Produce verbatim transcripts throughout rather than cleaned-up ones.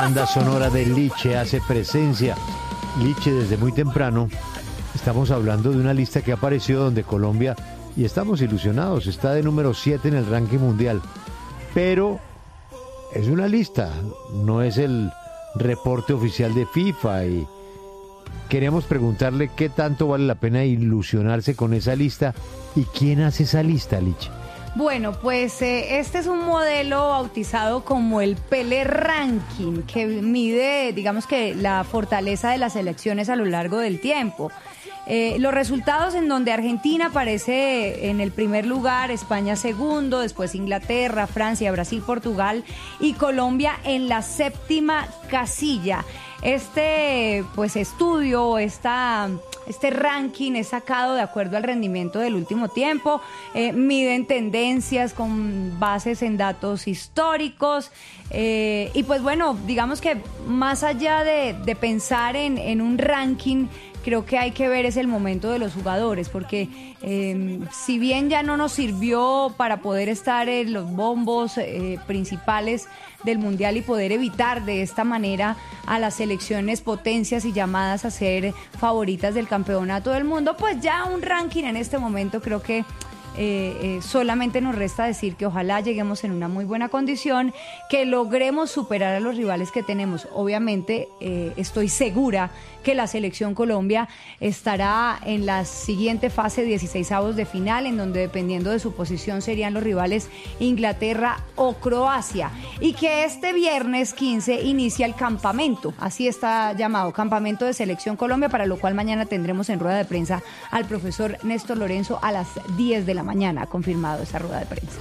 banda sonora de Liche hace presencia. Liche desde muy temprano. Estamos hablando de una lista que apareció donde Colombia, y estamos ilusionados, está de número siete en el ranking mundial. Pero es una lista, no es el reporte oficial de FIFA, y queríamos preguntarle qué tanto vale la pena ilusionarse con esa lista y quién hace esa lista, Liche. Bueno, pues eh, este es un modelo bautizado como el Pelé Ranking, que mide, digamos que la fortaleza de las selecciones a lo largo del tiempo. Eh, los resultados en donde Argentina aparece en el primer lugar, España segundo, después Inglaterra, Francia, Brasil, Portugal y Colombia en la séptima casilla. Este pues estudio, esta, este ranking es sacado de acuerdo al rendimiento del último tiempo, eh, miden tendencias con bases en datos históricos, eh, y pues bueno, digamos que más allá de, de pensar en, en un ranking, creo que hay que ver es el momento de los jugadores, porque eh, si bien ya no nos sirvió para poder estar en los bombos eh, principales del Mundial y poder evitar de esta manera a las selecciones potencias y llamadas a ser favoritas del campeonato del mundo, pues ya un ranking en este momento creo que Eh, eh, solamente nos resta decir que ojalá lleguemos en una muy buena condición, que logremos superar a los rivales que tenemos. Obviamente eh, estoy segura que la selección Colombia estará en la siguiente fase, dieciseisavos de final, en donde dependiendo de su posición serían los rivales Inglaterra o Croacia, y que este viernes quince inicia el campamento, así está llamado, Campamento de Selección Colombia, para lo cual mañana tendremos en rueda de prensa al profesor Néstor Lorenzo a las diez de la mañana, ha confirmado esa rueda de prensa.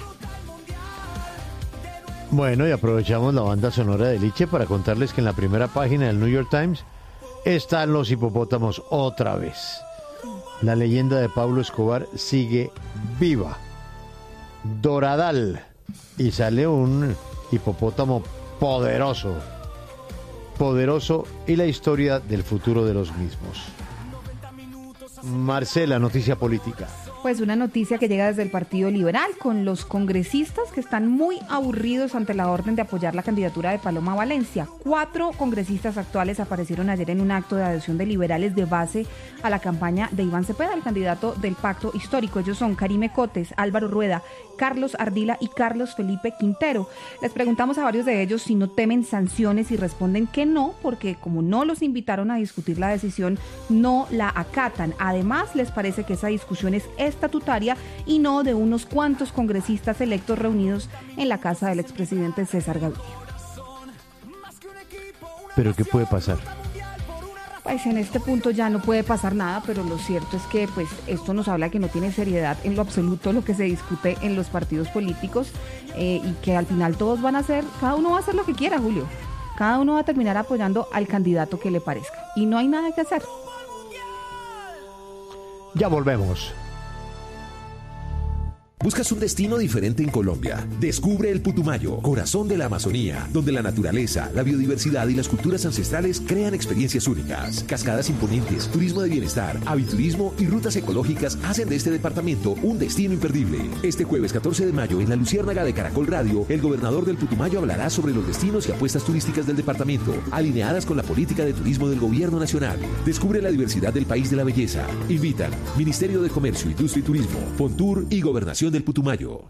Bueno, y aprovechamos la banda sonora de Liche para contarles que en la primera página del New York Times están los hipopótamos otra vez. La leyenda de Pablo Escobar sigue viva. Doradal. Y sale un hipopótamo poderoso. Poderoso y la historia del futuro de los mismos. Marcela, noticia política. Pues una noticia que llega desde el Partido Liberal, con los congresistas que están muy aburridos ante la orden de apoyar la candidatura de Paloma Valencia. Cuatro congresistas actuales aparecieron ayer en un acto de adhesión de liberales de base a la campaña de Iván Cepeda, el candidato del Pacto Histórico. Ellos son Karime Cotes, Álvaro Rueda, Carlos Ardila y Carlos Felipe Quintero. Les preguntamos a varios de ellos si no temen sanciones y responden que no, porque como no los invitaron a discutir la decisión, no la acatan. Además, les parece que esa discusión es estatutaria y no de unos cuantos congresistas electos reunidos en la casa del expresidente César Gaviria. ¿Pero qué puede pasar? Pues en este punto ya no puede pasar nada, pero lo cierto es que pues esto nos habla que no tiene seriedad en lo absoluto lo que se discute en los partidos políticos, eh, y que al final todos van a hacer, cada uno va a hacer lo que quiera, Julio. Cada uno va a terminar apoyando al candidato que le parezca y no hay nada que hacer. Ya volvemos. ¿Buscas un destino diferente en Colombia? Descubre el Putumayo, corazón de la Amazonía, donde la naturaleza, la biodiversidad y las culturas ancestrales crean experiencias únicas. Cascadas imponentes, turismo de bienestar, aviturismo y rutas ecológicas hacen de este departamento un destino imperdible. Este jueves catorce de mayo en la Luciérnaga de Caracol Radio, el gobernador del Putumayo hablará sobre los destinos y apuestas turísticas del departamento, alineadas con la política de turismo del gobierno nacional. Descubre la diversidad del país de la belleza. Invitan Ministerio de Comercio, Industria y Turismo, Fontur y Gobernación del Putumayo.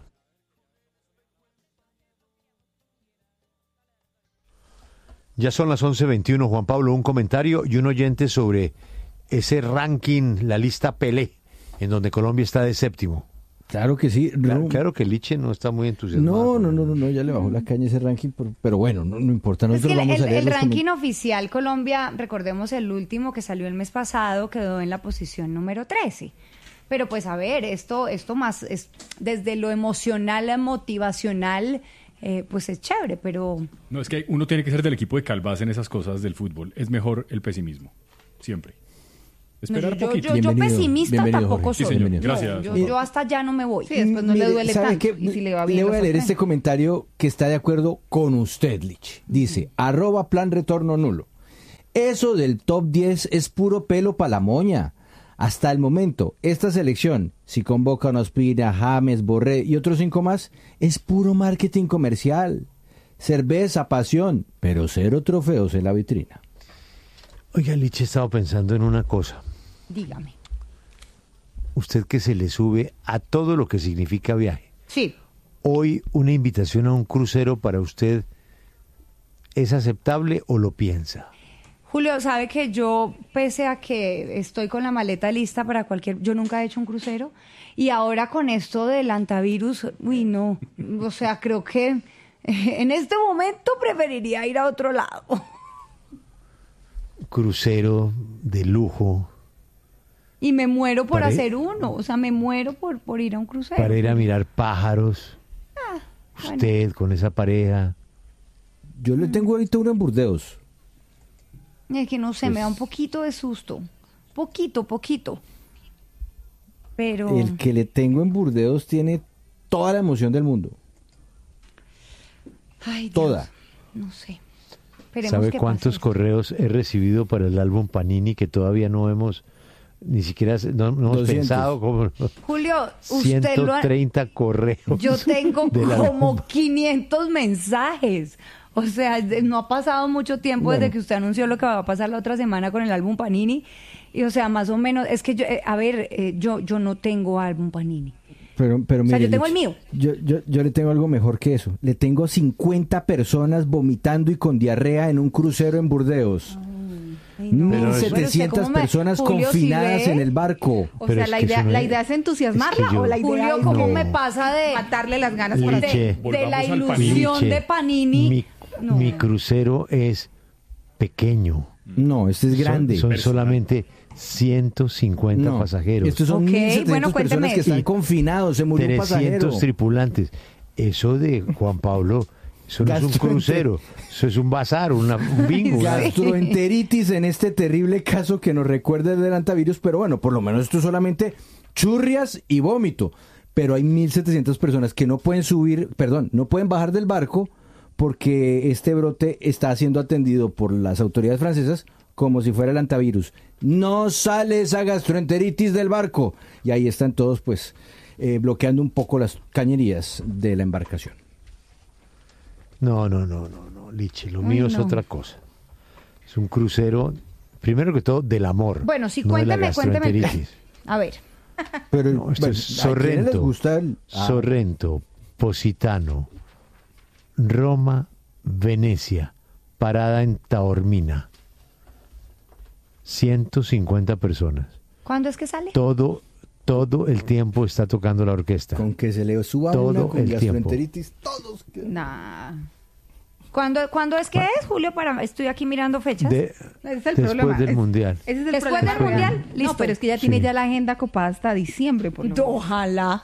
Ya son las once veintiuno, Juan Pablo, un comentario y un oyente sobre ese ranking, la lista Pelé, en donde Colombia está de séptimo. Claro que sí. Claro, no, claro que Liche no está muy entusiasmado. No, no, no, no, no, ya le bajó la caña ese ranking, pero, pero bueno, no, no importa. Nosotros es que vamos el, a leer el los ranking coment- oficial Colombia, recordemos el último que salió el mes pasado, quedó en la posición número trece. Pero pues a ver, esto, esto más es desde lo emocional, motivacional, eh, pues es chévere, pero... No, es que uno tiene que ser del equipo de Calvás en esas cosas del fútbol. Es mejor el pesimismo, siempre. Esperar No, yo, poquito. yo, yo pesimista tampoco Sí, soy. señor, No, gracias. yo, yo hasta allá no me voy. Sí, después no Mire, le duele ¿sabe tanto. qué? Y si le va bien, Le voy lo a leer sorprende. este comentario que está de acuerdo con usted, Lich. Dice, arroba plan retorno nulo. Eso del top diez es puro pelo pa' la moña. Hasta el momento, esta selección, si convoca a Ospina, James, Borré y otros cinco más, es puro marketing comercial. cerveza, pasión, pero cero trofeos en la vitrina. Oiga, Liche, he estado pensando en una cosa. Dígame. Usted que se le sube a todo lo que significa viaje. Sí. Hoy una invitación a un crucero para usted, ¿es aceptable o lo piensa? Julio, sabe que yo, pese a que estoy con la maleta lista para cualquier... Yo nunca he hecho un crucero. Y ahora con esto del antivirus, uy, no. O sea, creo que en este momento preferiría ir a otro lado. Crucero de lujo. Y me muero por Para ir- hacer uno. O sea, me muero por, por ir a un crucero. Para ir a mirar pájaros. Ah, bueno. Usted con esa pareja. Yo le tengo ahorita uno en Burdeos. Es que no sé, Pues me da un poquito de susto. Poquito, poquito. Pero... El que le tengo en Burdeos tiene toda la emoción del mundo. Ay, Dios, Toda. No sé. Esperemos ¿Sabe que cuántos pase. correos he recibido para el álbum Panini que todavía no hemos, ni siquiera se- no, no hemos doscientos. pensado? Como Julio, usted lo ha... ciento treinta correos. Yo tengo del álbum. como quinientos mensajes. O sea, de- no ha pasado mucho tiempo Bueno. desde que usted anunció lo que va a pasar la otra semana con el álbum Panini. Y o sea, más o menos, es que yo, eh, a ver, eh, yo, yo no tengo álbum Panini. Pero, pero O sea, mire, yo tengo el Lich, mío. Yo, yo, yo le tengo algo mejor que eso. Le tengo cincuenta personas vomitando y con diarrea en un crucero en Burdeos. Ay, no. Pero mil eso- setecientas ¿cómo me- personas Julio, ¿sí confinadas ve? en el barco. O Pero sea, es la que idea, eso no la es- idea es entusiasmarla es que yo- o la idea Julio, es ¿cómo No. me pasa de, matarle las ganas por Liche. hacer? de, de Volvamos la al ilusión Liche, de Panini? Mi, No. mi crucero es pequeño. No, este es grande. Son, son Personal. solamente ciento cincuenta No, pasajeros. estos son Ok, mil setecientas bueno, cuénteme. personas que están Y confinados. Se murió un pasajero. trescientos tripulantes. Eso de Juan Pablo, eso no es un Gastroenter- crucero, eso es un bazar, una, un bingo. una- Gastroenteritis en este terrible caso que nos recuerda del antivirus, pero bueno, por lo menos esto es solamente churrias y vómito. Pero hay mil setecientas personas que no pueden subir, perdón, no pueden bajar del barco porque este brote está siendo atendido por las autoridades francesas como si fuera el antivirus. No sale esa gastroenteritis del barco. Y ahí están todos, pues, eh, bloqueando un poco las cañerías de la embarcación. No, no, no, no, no, Liche, lo Ay, mío es no. otra cosa. Es un crucero, primero que todo, del amor. Bueno, sí, no de la cuénteme, cuénteme el plan. gastroenteritis. A ver. Pero No, esto bueno, es ¿a quiénes les Sorrento, gusta el- ah, Sorrento, Positano, Roma, Venecia, parada en Taormina. ciento cincuenta personas. ¿Cuándo es que sale? Todo, todo el tiempo está tocando la orquesta. Con que se le suba Todo una con el gastroenteritis, todos. Nah. ¿Cuándo, ¿Cuándo es que es, Julio? Para, estoy aquí mirando fechas. De- Ese es el después problema. del Es- Mundial. Ese es el Después problema. del Mundial, No, listo. pero es que ya tiene Sí. ya la agenda copada hasta diciembre, por lo menos. Ojalá.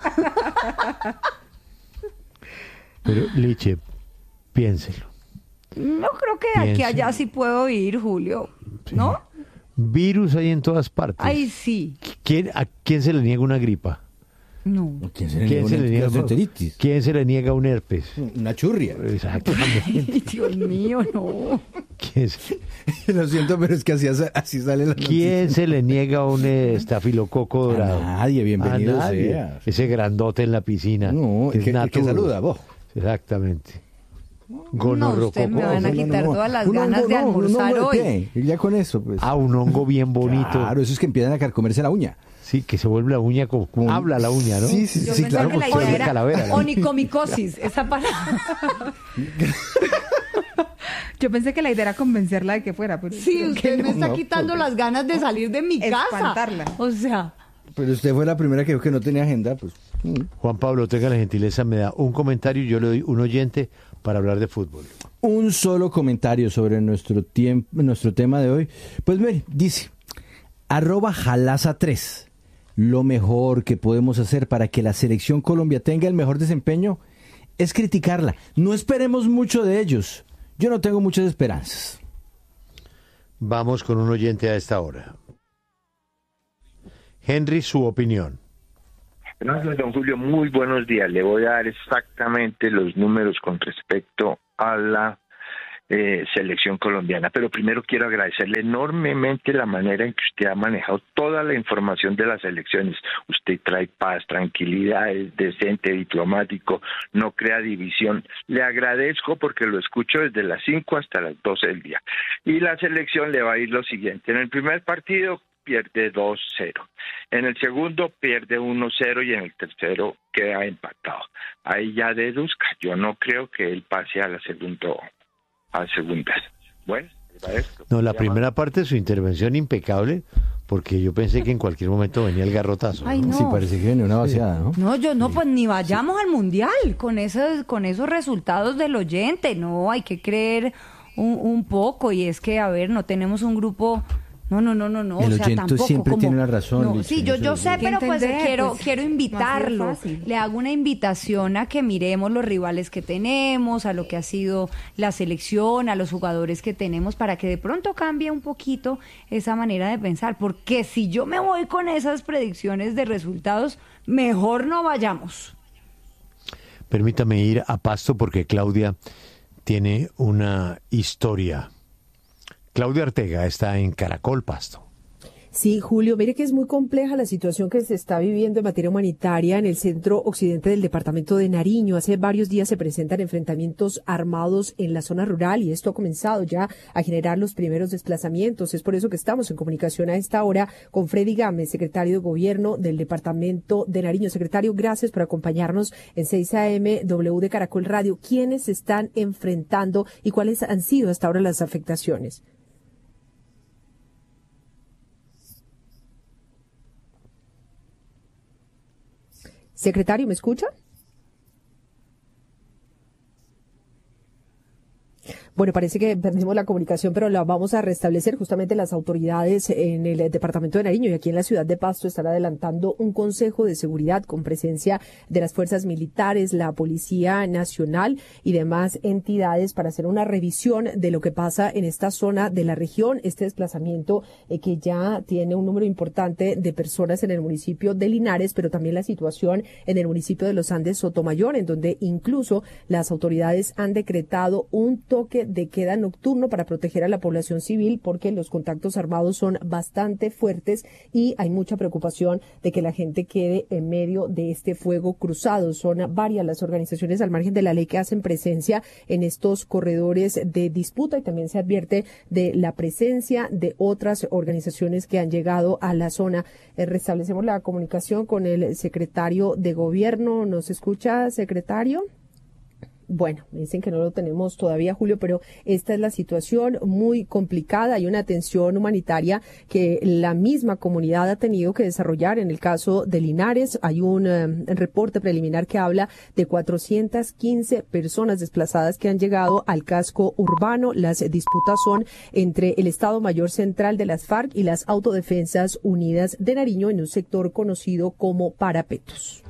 Pero, Liche, piénselo. No creo que de aquí Piense. a allá sí puedo ir, Julio. ¿No? Virus hay en todas partes. Ay, sí. ¿Quién, ¿A quién se le niega una gripa? No. ¿Quién se le ¿Quién niega se una le niega gastroenteritis? ¿Quién se le niega un herpes? Una churria. Exactamente. Ay, Dios mío, no. ¿Quién, se- Lo siento, pero es que así, así sale la quién se le niega un eh, estafilococo dorado? A nadie, bienvenido A nadie. sea. Ese grandote en la piscina. No, que el es que, el que naturo. saluda, vos. Exactamente. No, Gonorrococo. usted me van a No, no, quitar no. todas las Un ganas hongo, de no, un almorzar hongo de hoy. pie. Y ya con eso, pues. Ah, un hongo bien bonito. Claro, eso es que empiezan a carcomerse la uña. Sí, que se vuelve la uña como, Como- habla la uña, ¿no? Sí, sí, Yo sí, pensaba claro. que la como idea de era calavera, ¿no? onicomicosis, esa palabra. Yo pensé que la idea era convencerla de que fuera, pero Sí, creo usted que me no. está no, quitando porque- las ganas de salir de mi casa. Espantarla. O sea, Pero usted fue la primera que dijo que no tenía agenda, pues. mm. Juan Pablo, tenga la gentileza, me da un comentario y yo le doy un oyente para hablar de fútbol. Un solo comentario sobre nuestro tiempo, nuestro tema de hoy. Pues mire, dice, arroba jalaza tres. Lo mejor que podemos hacer para que la selección Colombia tenga el mejor desempeño es criticarla. No esperemos mucho de ellos. Yo no tengo muchas esperanzas. Vamos con un oyente a esta hora. Henry, su opinión. Gracias, don Julio. Muy buenos días. Le voy a dar exactamente los números con respecto a la eh, selección colombiana. Pero primero quiero agradecerle enormemente la manera en que usted ha manejado toda la información de las elecciones. Usted trae paz, tranquilidad, es decente, diplomático, no crea división. Le agradezco porque lo escucho desde las cinco hasta las doce del día. Y la selección le va a ir lo siguiente. En el primer partido pierde dos cero. En el segundo pierde uno cero y en el tercero queda empatado. Ahí ya deduzca. Yo no creo que él pase a la segundo, a segunda. Bueno, agradezco. No, la primera parte de su intervención impecable, porque yo pensé que en cualquier momento venía el garrotazo. Ay, no. Sí, parece que viene una vaciada, ¿no? No, yo no, pues ni vayamos al mundial con esos, con esos resultados del oyente. No, hay que creer un, un poco. Y es que, a ver, no tenemos un grupo. No, no, no, no, no. El o sea, oyente tampoco siempre como, tiene la razón. No, Licha, sí, yo, yo sé, que pero pues entender, quiero, pues, quiero invitarlo. no ha sido fácil. Le hago una invitación a que miremos los rivales que tenemos, a lo que ha sido la selección, a los jugadores que tenemos, para que de pronto cambie un poquito esa manera de pensar. Porque si yo me voy con esas predicciones de resultados, mejor no vayamos. Permítame ir a Pasto porque Claudia tiene una historia. Claudia Ortega está en Caracol, Pasto. Sí, Julio, mire que es muy compleja la situación que se está viviendo en materia humanitaria en el centro occidente del departamento de Nariño. Hace varios días se presentan enfrentamientos armados en la zona rural y esto ha comenzado ya a generar los primeros desplazamientos. Es por eso que estamos en comunicación a esta hora con Freddy Gámez, secretario de Gobierno del departamento de Nariño. Secretario, gracias por acompañarnos en seis A M W de Caracol Radio. ¿Quiénes se están enfrentando y cuáles han sido hasta ahora las afectaciones? Secretario, ¿me escucha? Bueno, parece que perdimos la comunicación, pero la vamos a restablecer. Justamente las autoridades en el departamento de Nariño y aquí en la ciudad de Pasto están adelantando un consejo de seguridad con presencia de las fuerzas militares, la Policía Nacional y demás entidades para hacer una revisión de lo que pasa en esta zona de la región. Este desplazamiento eh, que ya tiene un número importante de personas en el municipio de Linares, pero también la situación en el municipio de Los Andes Sotomayor, en donde incluso las autoridades han decretado un toque de queda nocturno para proteger a la población civil porque los contactos armados son bastante fuertes y hay mucha preocupación de que la gente quede en medio de este fuego cruzado. Son varias las organizaciones al margen de la ley que hacen presencia en estos corredores de disputa y también se advierte de la presencia de otras organizaciones que han llegado a la zona. Eh, restablecemos la comunicación con el secretario de Gobierno. ¿Nos escucha, secretario? Bueno, me dicen que no lo tenemos todavía, Julio, pero esta es la situación muy complicada. Hay una atención humanitaria que la misma comunidad ha tenido que desarrollar. En el caso de Linares hay un eh, reporte preliminar que habla de cuatrocientas quince personas desplazadas que han llegado al casco urbano. Las disputas son entre el Estado Mayor Central de las FARC y las Autodefensas Unidas de Nariño en un sector conocido como Parapetos.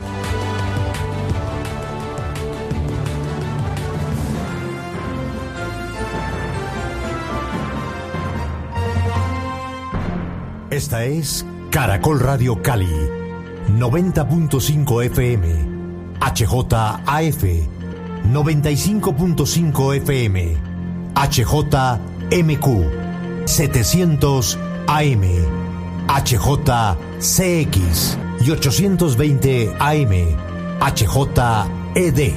Esta es Caracol Radio Cali, noventa punto cinco F M, H J A F, noventa y cinco punto cinco F M, H J M Q, setecientos A M, H J C X y ochocientos veinte A M, H J E D.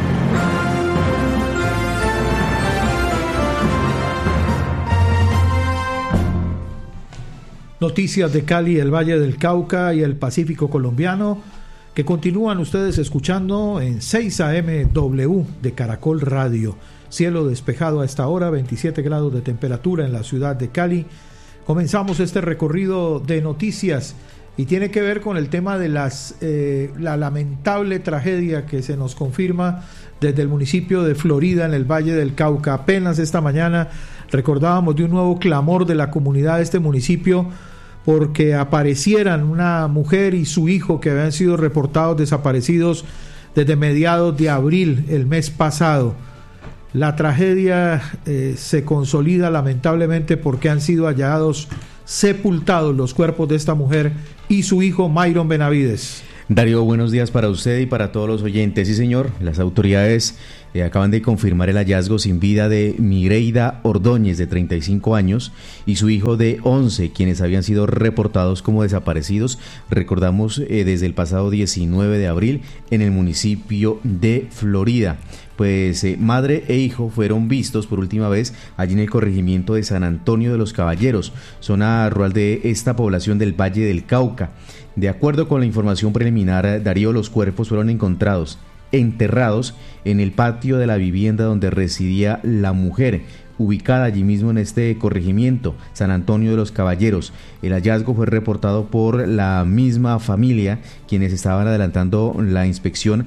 Noticias de Cali, el Valle del Cauca y el Pacífico colombiano que continúan ustedes escuchando en seis A M W de Caracol Radio. Cielo despejado a esta hora, veintisiete grados de temperatura en la ciudad de Cali. Comenzamos este recorrido de noticias y tiene que ver con el tema de las eh, la lamentable tragedia que se nos confirma desde el municipio de Florida en el Valle del Cauca. Apenas esta mañana recordábamos de un nuevo clamor de la comunidad de este municipio porque aparecieran una mujer y su hijo que habían sido reportados desaparecidos desde mediados de abril, el mes pasado. La tragedia eh, se consolida lamentablemente porque han sido hallados sepultados los cuerpos de esta mujer y su hijo Myron Benavides. Darío, buenos días para usted y para todos los oyentes. Sí, señor, las autoridades eh, acaban de confirmar el hallazgo sin vida de Mireida Ordóñez, de treinta y cinco años, y su hijo de once, quienes habían sido reportados como desaparecidos, recordamos, eh, desde el pasado diecinueve de abril en el municipio de Florida. Pues eh, madre e hijo fueron vistos por última vez allí en el corregimiento de San Antonio de los Caballeros, zona rural de esta población del Valle del Cauca. De acuerdo con la información preliminar, Darío, los cuerpos fueron encontrados enterrados en el patio de la vivienda donde residía la mujer, ubicada allí mismo en este corregimiento, San Antonio de los Caballeros. El hallazgo fue reportado por la misma familia, quienes estaban adelantando la inspección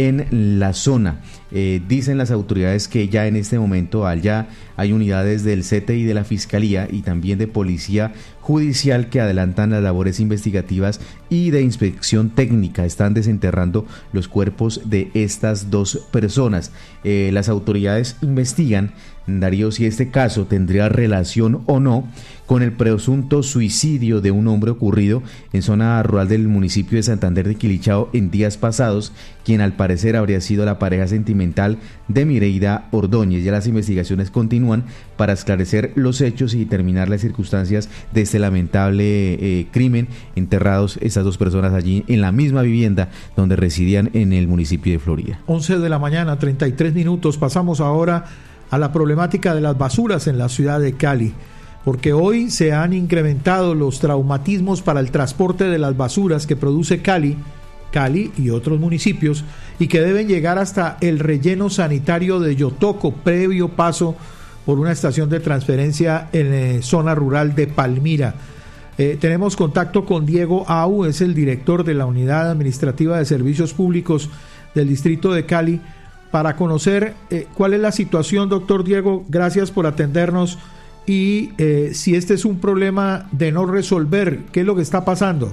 en la zona. Eh, dicen las autoridades que ya en este momento allá hay unidades del C T I de la Fiscalía y también de Policía Judicial que adelantan las labores investigativas y de inspección técnica. Están desenterrando los cuerpos de estas dos personas. Eh, las autoridades investigan, Darío, si este caso tendría relación o no con el presunto suicidio de un hombre ocurrido en zona rural del municipio de Santander de Quilichao en días pasados, quien al parecer habría sido la pareja sentimental de Mireida Ordóñez. Ya las investigaciones continúan para esclarecer los hechos y determinar las circunstancias de este lamentable eh, crimen. Enterrados estas dos personas allí en la misma vivienda donde residían en el municipio de Florida. once de la mañana, treinta y tres minutos. Pasamos ahora a la problemática de las basuras en la ciudad de Cali, porque hoy se han incrementado los traumatismos para el transporte de las basuras que produce Cali, Cali y otros municipios, y que deben llegar hasta el relleno sanitario de Yotoco, previo paso por una estación de transferencia en eh, zona rural de Palmira. Eh, tenemos contacto con Diego Au, es el director de la Unidad Administrativa de Servicios Públicos del Distrito de Cali, para conocer eh, cuál es la situación. Doctor Diego, gracias por atendernos. Y eh, si este es un problema de no resolver, ¿qué es lo que está pasando?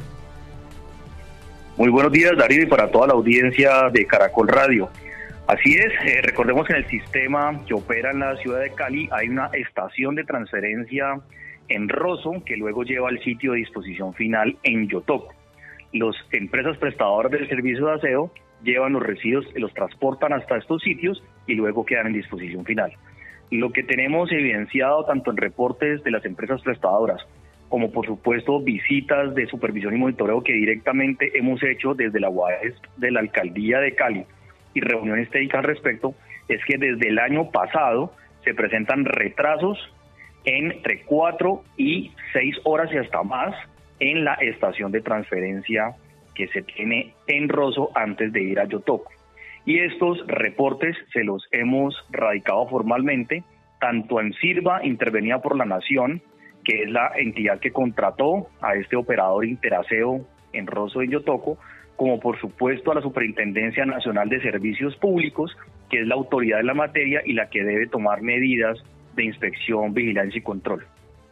Muy buenos días, Darío, y para toda la audiencia de Caracol Radio. Así es, eh, recordemos que en el sistema que opera en la ciudad de Cali hay una estación de transferencia en Rosso que luego lleva al sitio de disposición final en Yotoco. Las empresas prestadoras del servicio de aseo llevan los residuos, los transportan hasta estos sitios y luego quedan en disposición final. Lo que tenemos evidenciado tanto en reportes de las empresas prestadoras como por supuesto visitas de supervisión y monitoreo que directamente hemos hecho desde la U A E S de la Alcaldía de Cali y reuniones técnicas al respecto, es que desde el año pasado se presentan retrasos entre cuatro y seis horas y hasta más en la estación de transferencia que se tiene en Rosso antes de ir a Yotoco. Y estos reportes se los hemos radicado formalmente, tanto en Sirva, intervenida por la Nación, que es la entidad que contrató a este operador Interaseo en Rosso y Yotoco, como por supuesto a la Superintendencia Nacional de Servicios Públicos, que es la autoridad de la materia y la que debe tomar medidas de inspección, vigilancia y control.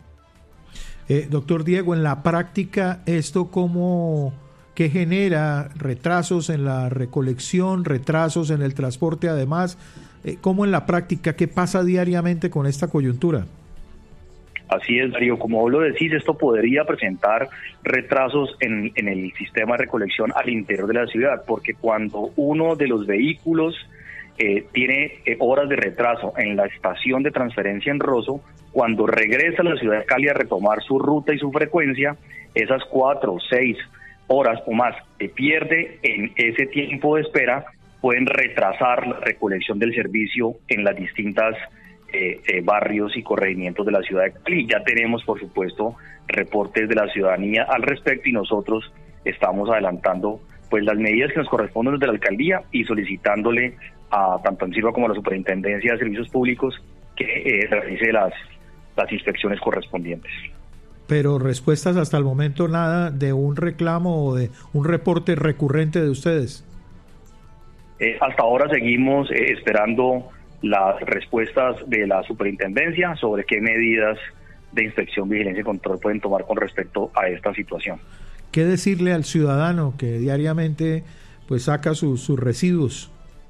Eh, doctor Diego, en la práctica, ¿esto cómo, qué genera? ¿Retrasos en la recolección, retrasos en el transporte además? Eh, ¿Cómo en la práctica, qué pasa diariamente con esta coyuntura? Así es, Darío, como vos lo decís, esto podría presentar retrasos en, en el sistema de recolección al interior de la ciudad, porque cuando uno de los vehículos eh, tiene eh, horas de retraso en la estación de transferencia en Rosso, cuando regresa a la ciudad de Cali a retomar su ruta y su frecuencia, esas cuatro, seis horas o más que pierde en ese tiempo de espera pueden retrasar la recolección del servicio en las distintas Eh, eh, barrios y corregimientos de la ciudad de Cali. Ya tenemos, por supuesto, reportes de la ciudadanía al respecto y nosotros estamos adelantando pues las medidas que nos corresponden desde la alcaldía y solicitándole a tanto en Sirva como a la Superintendencia de Servicios Públicos que eh, realice las, las inspecciones correspondientes. Pero respuestas hasta el momento nada de un reclamo o de un reporte recurrente de ustedes. Eh, hasta ahora seguimos eh, esperando las respuestas de la superintendencia sobre qué medidas de inspección, vigilancia y control pueden tomar con respecto a esta situación. ¿Qué decirle al ciudadano que diariamente pues saca sus, sus residuos?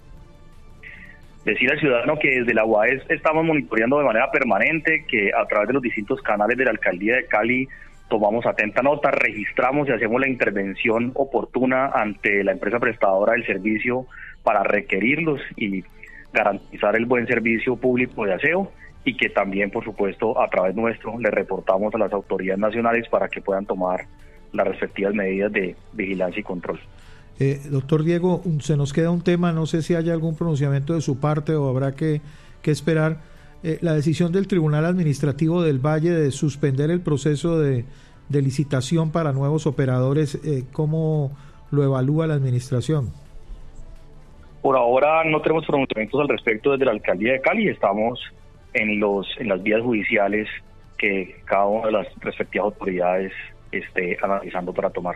Decir al ciudadano que desde la U A E S estamos monitoreando de manera permanente, que a través de los distintos canales de la Alcaldía de Cali tomamos atenta nota, registramos y hacemos la intervención oportuna ante la empresa prestadora del servicio para requerirlos y garantizar el buen servicio público de aseo, y que también, por supuesto, a través nuestro le reportamos a las autoridades nacionales para que puedan tomar las respectivas medidas de vigilancia y control. Eh, doctor Diego, se nos queda un tema, no sé si haya algún pronunciamiento de su parte o habrá que, que esperar. Eh, la decisión del Tribunal Administrativo del Valle de suspender el proceso de, de licitación para nuevos operadores, eh, ¿cómo lo evalúa la administración? Por ahora no tenemos pronunciamientos al respecto desde la Alcaldía de Cali, estamos en los en las vías judiciales que cada una de las respectivas autoridades esté analizando para tomar.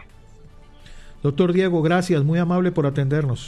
Doctor Diego, gracias, muy amable por atendernos.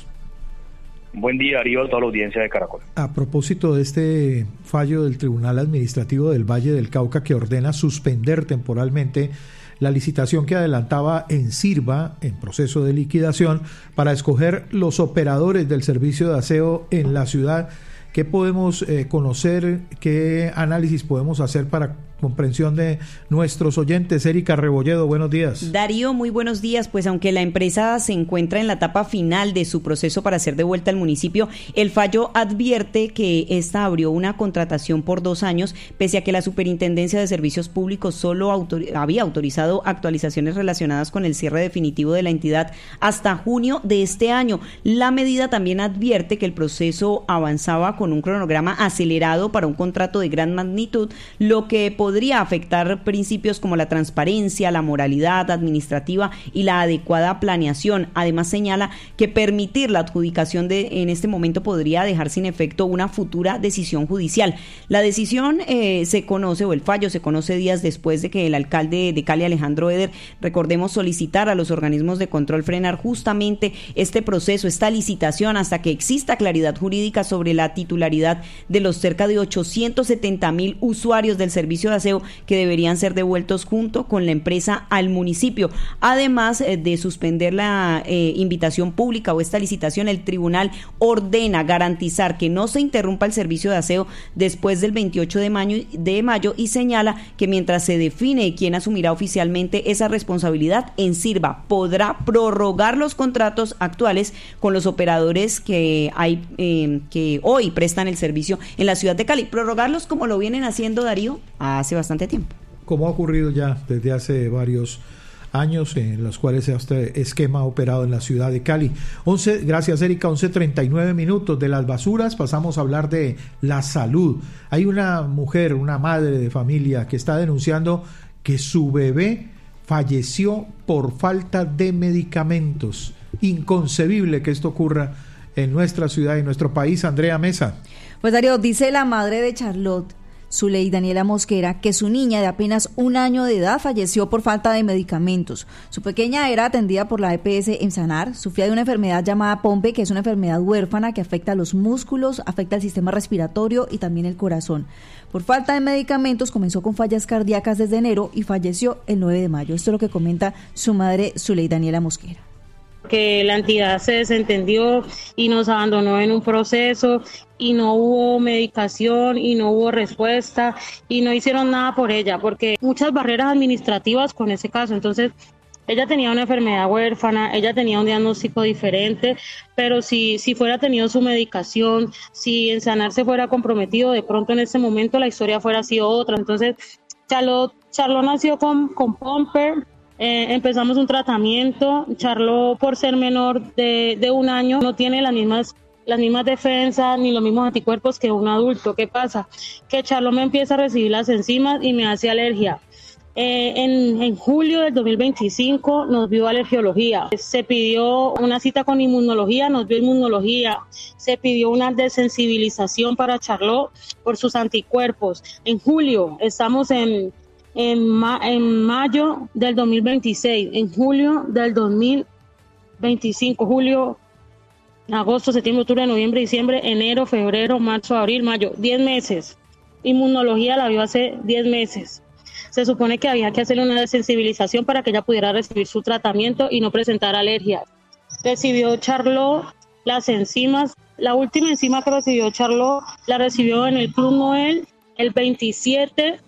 Buen día, Darío, a toda la audiencia de Caracol. A propósito de este fallo del Tribunal Administrativo del Valle del Cauca que ordena suspender temporalmente la licitación que adelantaba Ensirva, en proceso de liquidación, para escoger los operadores del servicio de aseo en la ciudad, ¿qué podemos eh, conocer, qué análisis podemos hacer para comprensión de nuestros oyentes? Erika Rebolledo, buenos días. Darío, muy buenos días. Pues aunque la empresa se encuentra en la etapa final de su proceso para ser devuelta al municipio, el fallo advierte que esta abrió una contratación por dos años, pese a que la Superintendencia de Servicios Públicos solo autor- había autorizado actualizaciones relacionadas con el cierre definitivo de la entidad hasta junio de este año. La medida también advierte que el proceso avanzaba con un cronograma acelerado para un contrato de gran magnitud, lo que podría afectar principios como la transparencia, la moralidad administrativa y la adecuada planeación. Además, señala que permitir la adjudicación de en este momento podría dejar sin efecto una futura decisión judicial. La decisión eh, se conoce, o el fallo se conoce días después de que el alcalde de Cali, Alejandro Eder, recordemos, solicitar a los organismos de control frenar justamente este proceso, esta licitación, hasta que exista claridad jurídica sobre la titularidad de los cerca de ochocientos setenta mil usuarios del servicio de aseo que deberían ser devueltos junto con la empresa al municipio. Además eh, de suspender la eh, invitación pública o esta licitación, el tribunal ordena garantizar que no se interrumpa el servicio de aseo después del veintiocho de mayo, de mayo y señala que mientras se define quién asumirá oficialmente esa responsabilidad, Ensirva podrá prorrogar los contratos actuales con los operadores que hay eh, que hoy prestan el servicio en la ciudad de Cali. Prorrogarlos como lo vienen haciendo, Darío, hace bastante tiempo. Como ha ocurrido ya desde hace varios años, en los cuales este esquema ha operado en la ciudad de Cali. once, gracias Erika, once treinta y nueve minutos. De las basuras pasamos a hablar de la salud. Hay una mujer, una madre de familia que está denunciando que su bebé falleció por falta de medicamentos. Inconcebible que esto ocurra en nuestra ciudad y en nuestro país. Andrea Mesa. Pues Darío, dice la madre de Charlotte, Zuley Daniela Mosquera, que su niña de apenas un año de edad falleció por falta de medicamentos. Su pequeña era atendida por la E P S en Sanar, sufría de una enfermedad llamada Pompe, que es una enfermedad huérfana que afecta a los músculos, afecta el sistema respiratorio y también el corazón. Por falta de medicamentos comenzó con fallas cardíacas desde enero y falleció el nueve de mayo. Esto es lo que comenta su madre, Zuley Daniela Mosquera. Que la entidad se desentendió y nos abandonó en un proceso y no hubo medicación y no hubo respuesta y no hicieron nada por ella, porque muchas barreras administrativas con ese caso. Entonces ella tenía una enfermedad huérfana, ella tenía un diagnóstico diferente, pero si, si fuera tenido su medicación, si en Sanar se fuera comprometido, de pronto en ese momento la historia fuera sido otra. Entonces Charlotte, Charlotte nació con, con Pomper. Eh, empezamos un tratamiento. Charlotte, por ser menor de, de un año, no tiene las mismas, las mismas defensas ni los mismos anticuerpos que un adulto. ¿Qué pasa? Que Charlotte me empieza a recibir las enzimas y me hace alergia. Eh, en, en julio del dos mil veinticinco nos vio alergiología. Se pidió una cita con inmunología, nos vio inmunología. Se pidió una desensibilización para Charlotte por sus anticuerpos. En julio, estamos en... En, ma- en mayo del dos mil veintiséis, en julio del dos mil veinticinco, julio, agosto, septiembre, octubre, noviembre, diciembre, enero, febrero, marzo, abril, mayo, diez meses. Inmunología la vio hace diez meses. Se supone que había que hacerle una desensibilización para que ella pudiera recibir su tratamiento y no presentar alergias. Recibió Charlotte las enzimas, la última enzima que recibió Charlotte la recibió en el Club Noel el veintisiete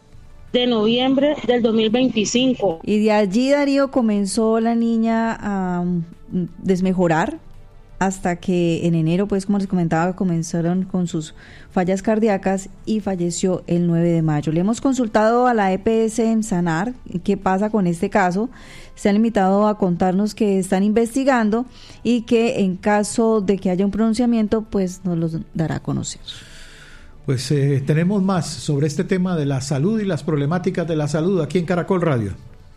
de noviembre del dos mil veinticinco. Y de allí, Darío, comenzó la niña a desmejorar hasta que en enero, pues como les comentaba, comenzaron con sus fallas cardíacas y falleció el nueve de mayo. Le hemos consultado a la E P S en Sanar qué pasa con este caso. Se han limitado a contarnos que están investigando y que en caso de que haya un pronunciamiento, pues nos lo dará a conocer. Pues eh, tenemos más sobre este tema de la salud y las problemáticas de la salud aquí en Caracol Radio.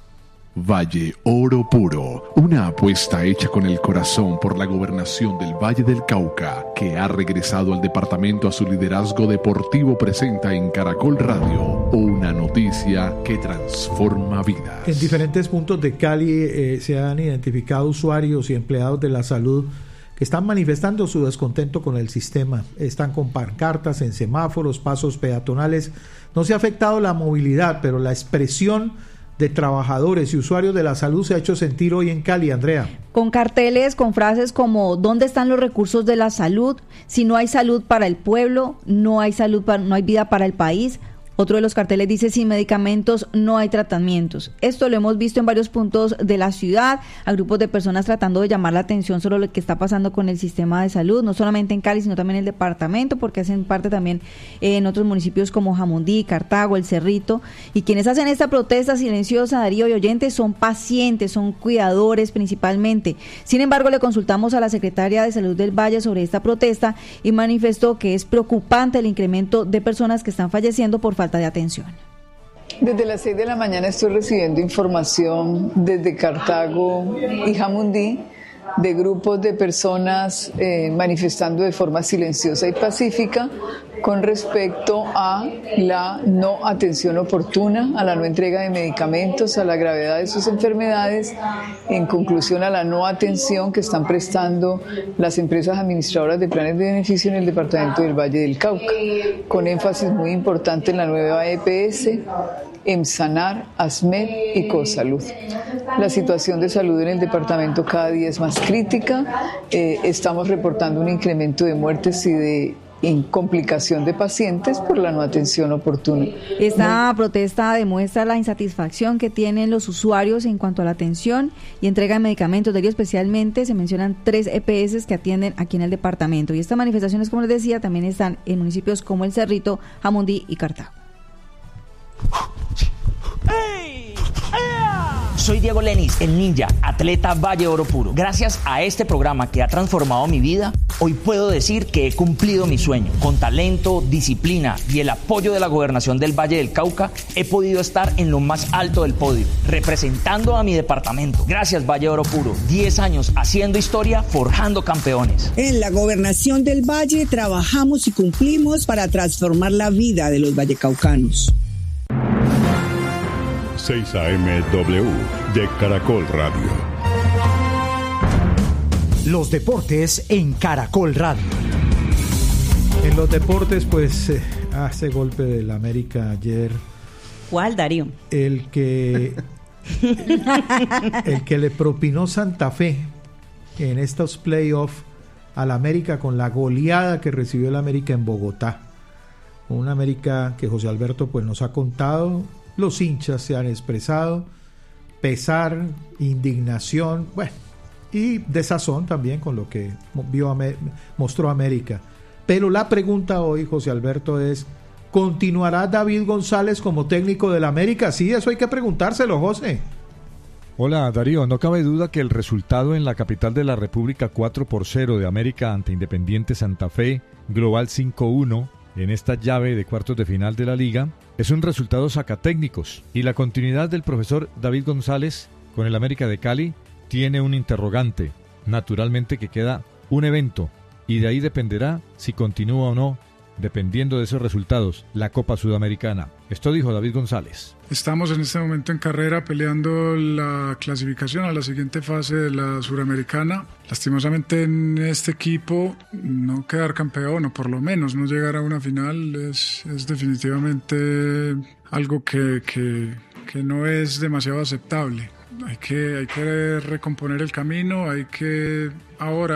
Valle Oro Puro, una apuesta hecha con el corazón por la gobernación del Valle del Cauca, que ha regresado al departamento a su liderazgo deportivo, presenta en Caracol Radio una noticia que transforma vidas. En diferentes puntos de Cali eh, se han identificado usuarios y empleados de la salud que están manifestando su descontento con el sistema. Están con pancartas en semáforos, pasos peatonales. No se ha afectado la movilidad, pero la expresión de trabajadores y usuarios de la salud se ha hecho sentir hoy en Cali, Andrea. Con carteles, con frases como ¿dónde están los recursos de la salud? Si no hay salud para el pueblo, no hay salud, para, no hay vida para el país. Otro de los carteles dice, sin medicamentos no hay tratamientos. Esto lo hemos visto en varios puntos de la ciudad, a grupos de personas tratando de llamar la atención sobre lo que está pasando con el sistema de salud, no solamente en Cali, sino también en el departamento, porque hacen parte también eh, en otros municipios como Jamundí, Cartago, El Cerrito. Y quienes hacen esta protesta silenciosa, Darío y oyentes, son pacientes, son cuidadores principalmente. Sin embargo, le consultamos a la secretaria de Salud del Valle sobre esta protesta y manifestó que es preocupante el incremento de personas que están falleciendo por falta de atención. Desde las seis de la mañana estoy recibiendo información desde Cartago y Jamundí de grupos de personas eh, manifestando de forma silenciosa y pacífica con respecto a la no atención oportuna, a la no entrega de medicamentos, a la gravedad de sus enfermedades, en conclusión a la no atención que están prestando las empresas administradoras de planes de beneficio en el departamento del Valle del Cauca, con énfasis muy importante en la nueva E P S, Emsanar, ASMED y Cosalud. La situación de salud en el departamento cada día es más crítica, eh, estamos reportando un incremento de muertes y de en complicación de pacientes por la no atención oportuna. Esta protesta demuestra la insatisfacción que tienen los usuarios en cuanto a la atención y entrega de medicamentos. De ello especialmente se mencionan tres E P S que atienden aquí en el departamento. Y estas manifestaciones, como les decía, también están en municipios como El Cerrito, Jamundí y Cartago. Soy Diego Lenis, el ninja, atleta Valle Oro Puro. Gracias a este programa que ha transformado mi vida, hoy puedo decir que he cumplido mi sueño. Con talento, disciplina y el apoyo de la gobernación del Valle del Cauca, he podido estar en lo más alto del podio, representando a mi departamento. Gracias, Valle Oro Puro. diez años haciendo historia, forjando campeones. En la gobernación del Valle trabajamos y cumplimos para transformar la vida de los vallecaucanos. seis A M W de Caracol Radio. Los deportes en Caracol Radio. En los deportes, pues, eh, hace golpe del América ayer. ¿Cuál, Darío? El que, el que le propinó Santa Fe en estos playoffs al América con la goleada que recibió el América en Bogotá. Un América que José Alberto pues nos ha contado. Los hinchas se han expresado, pesar, indignación, bueno, y desazón también con lo que vio, mostró América. Pero la pregunta hoy, José Alberto, es, ¿continuará David González como técnico del América? Sí, eso hay que preguntárselo, José. Hola, Darío. No cabe duda que el resultado en la capital de la República, cuatro por cero de América ante Independiente Santa Fe, global cinco uno, en esta llave de cuartos de final de la Liga, es un resultado sacatécnicos, y la continuidad del profesor David González con el América de Cali tiene un interrogante. Naturalmente que queda un evento, y de ahí dependerá si continúa o no, dependiendo de esos resultados, la Copa Sudamericana. Esto dijo David González. Estamos en este momento en carrera peleando la clasificación a la siguiente fase de la Suramericana. Lastimosamente en este equipo no quedar campeón, o por lo menos no llegar a una final, es, es definitivamente algo que, que, que no es demasiado aceptable. Hay que, hay que recomponer el camino, hay que ahora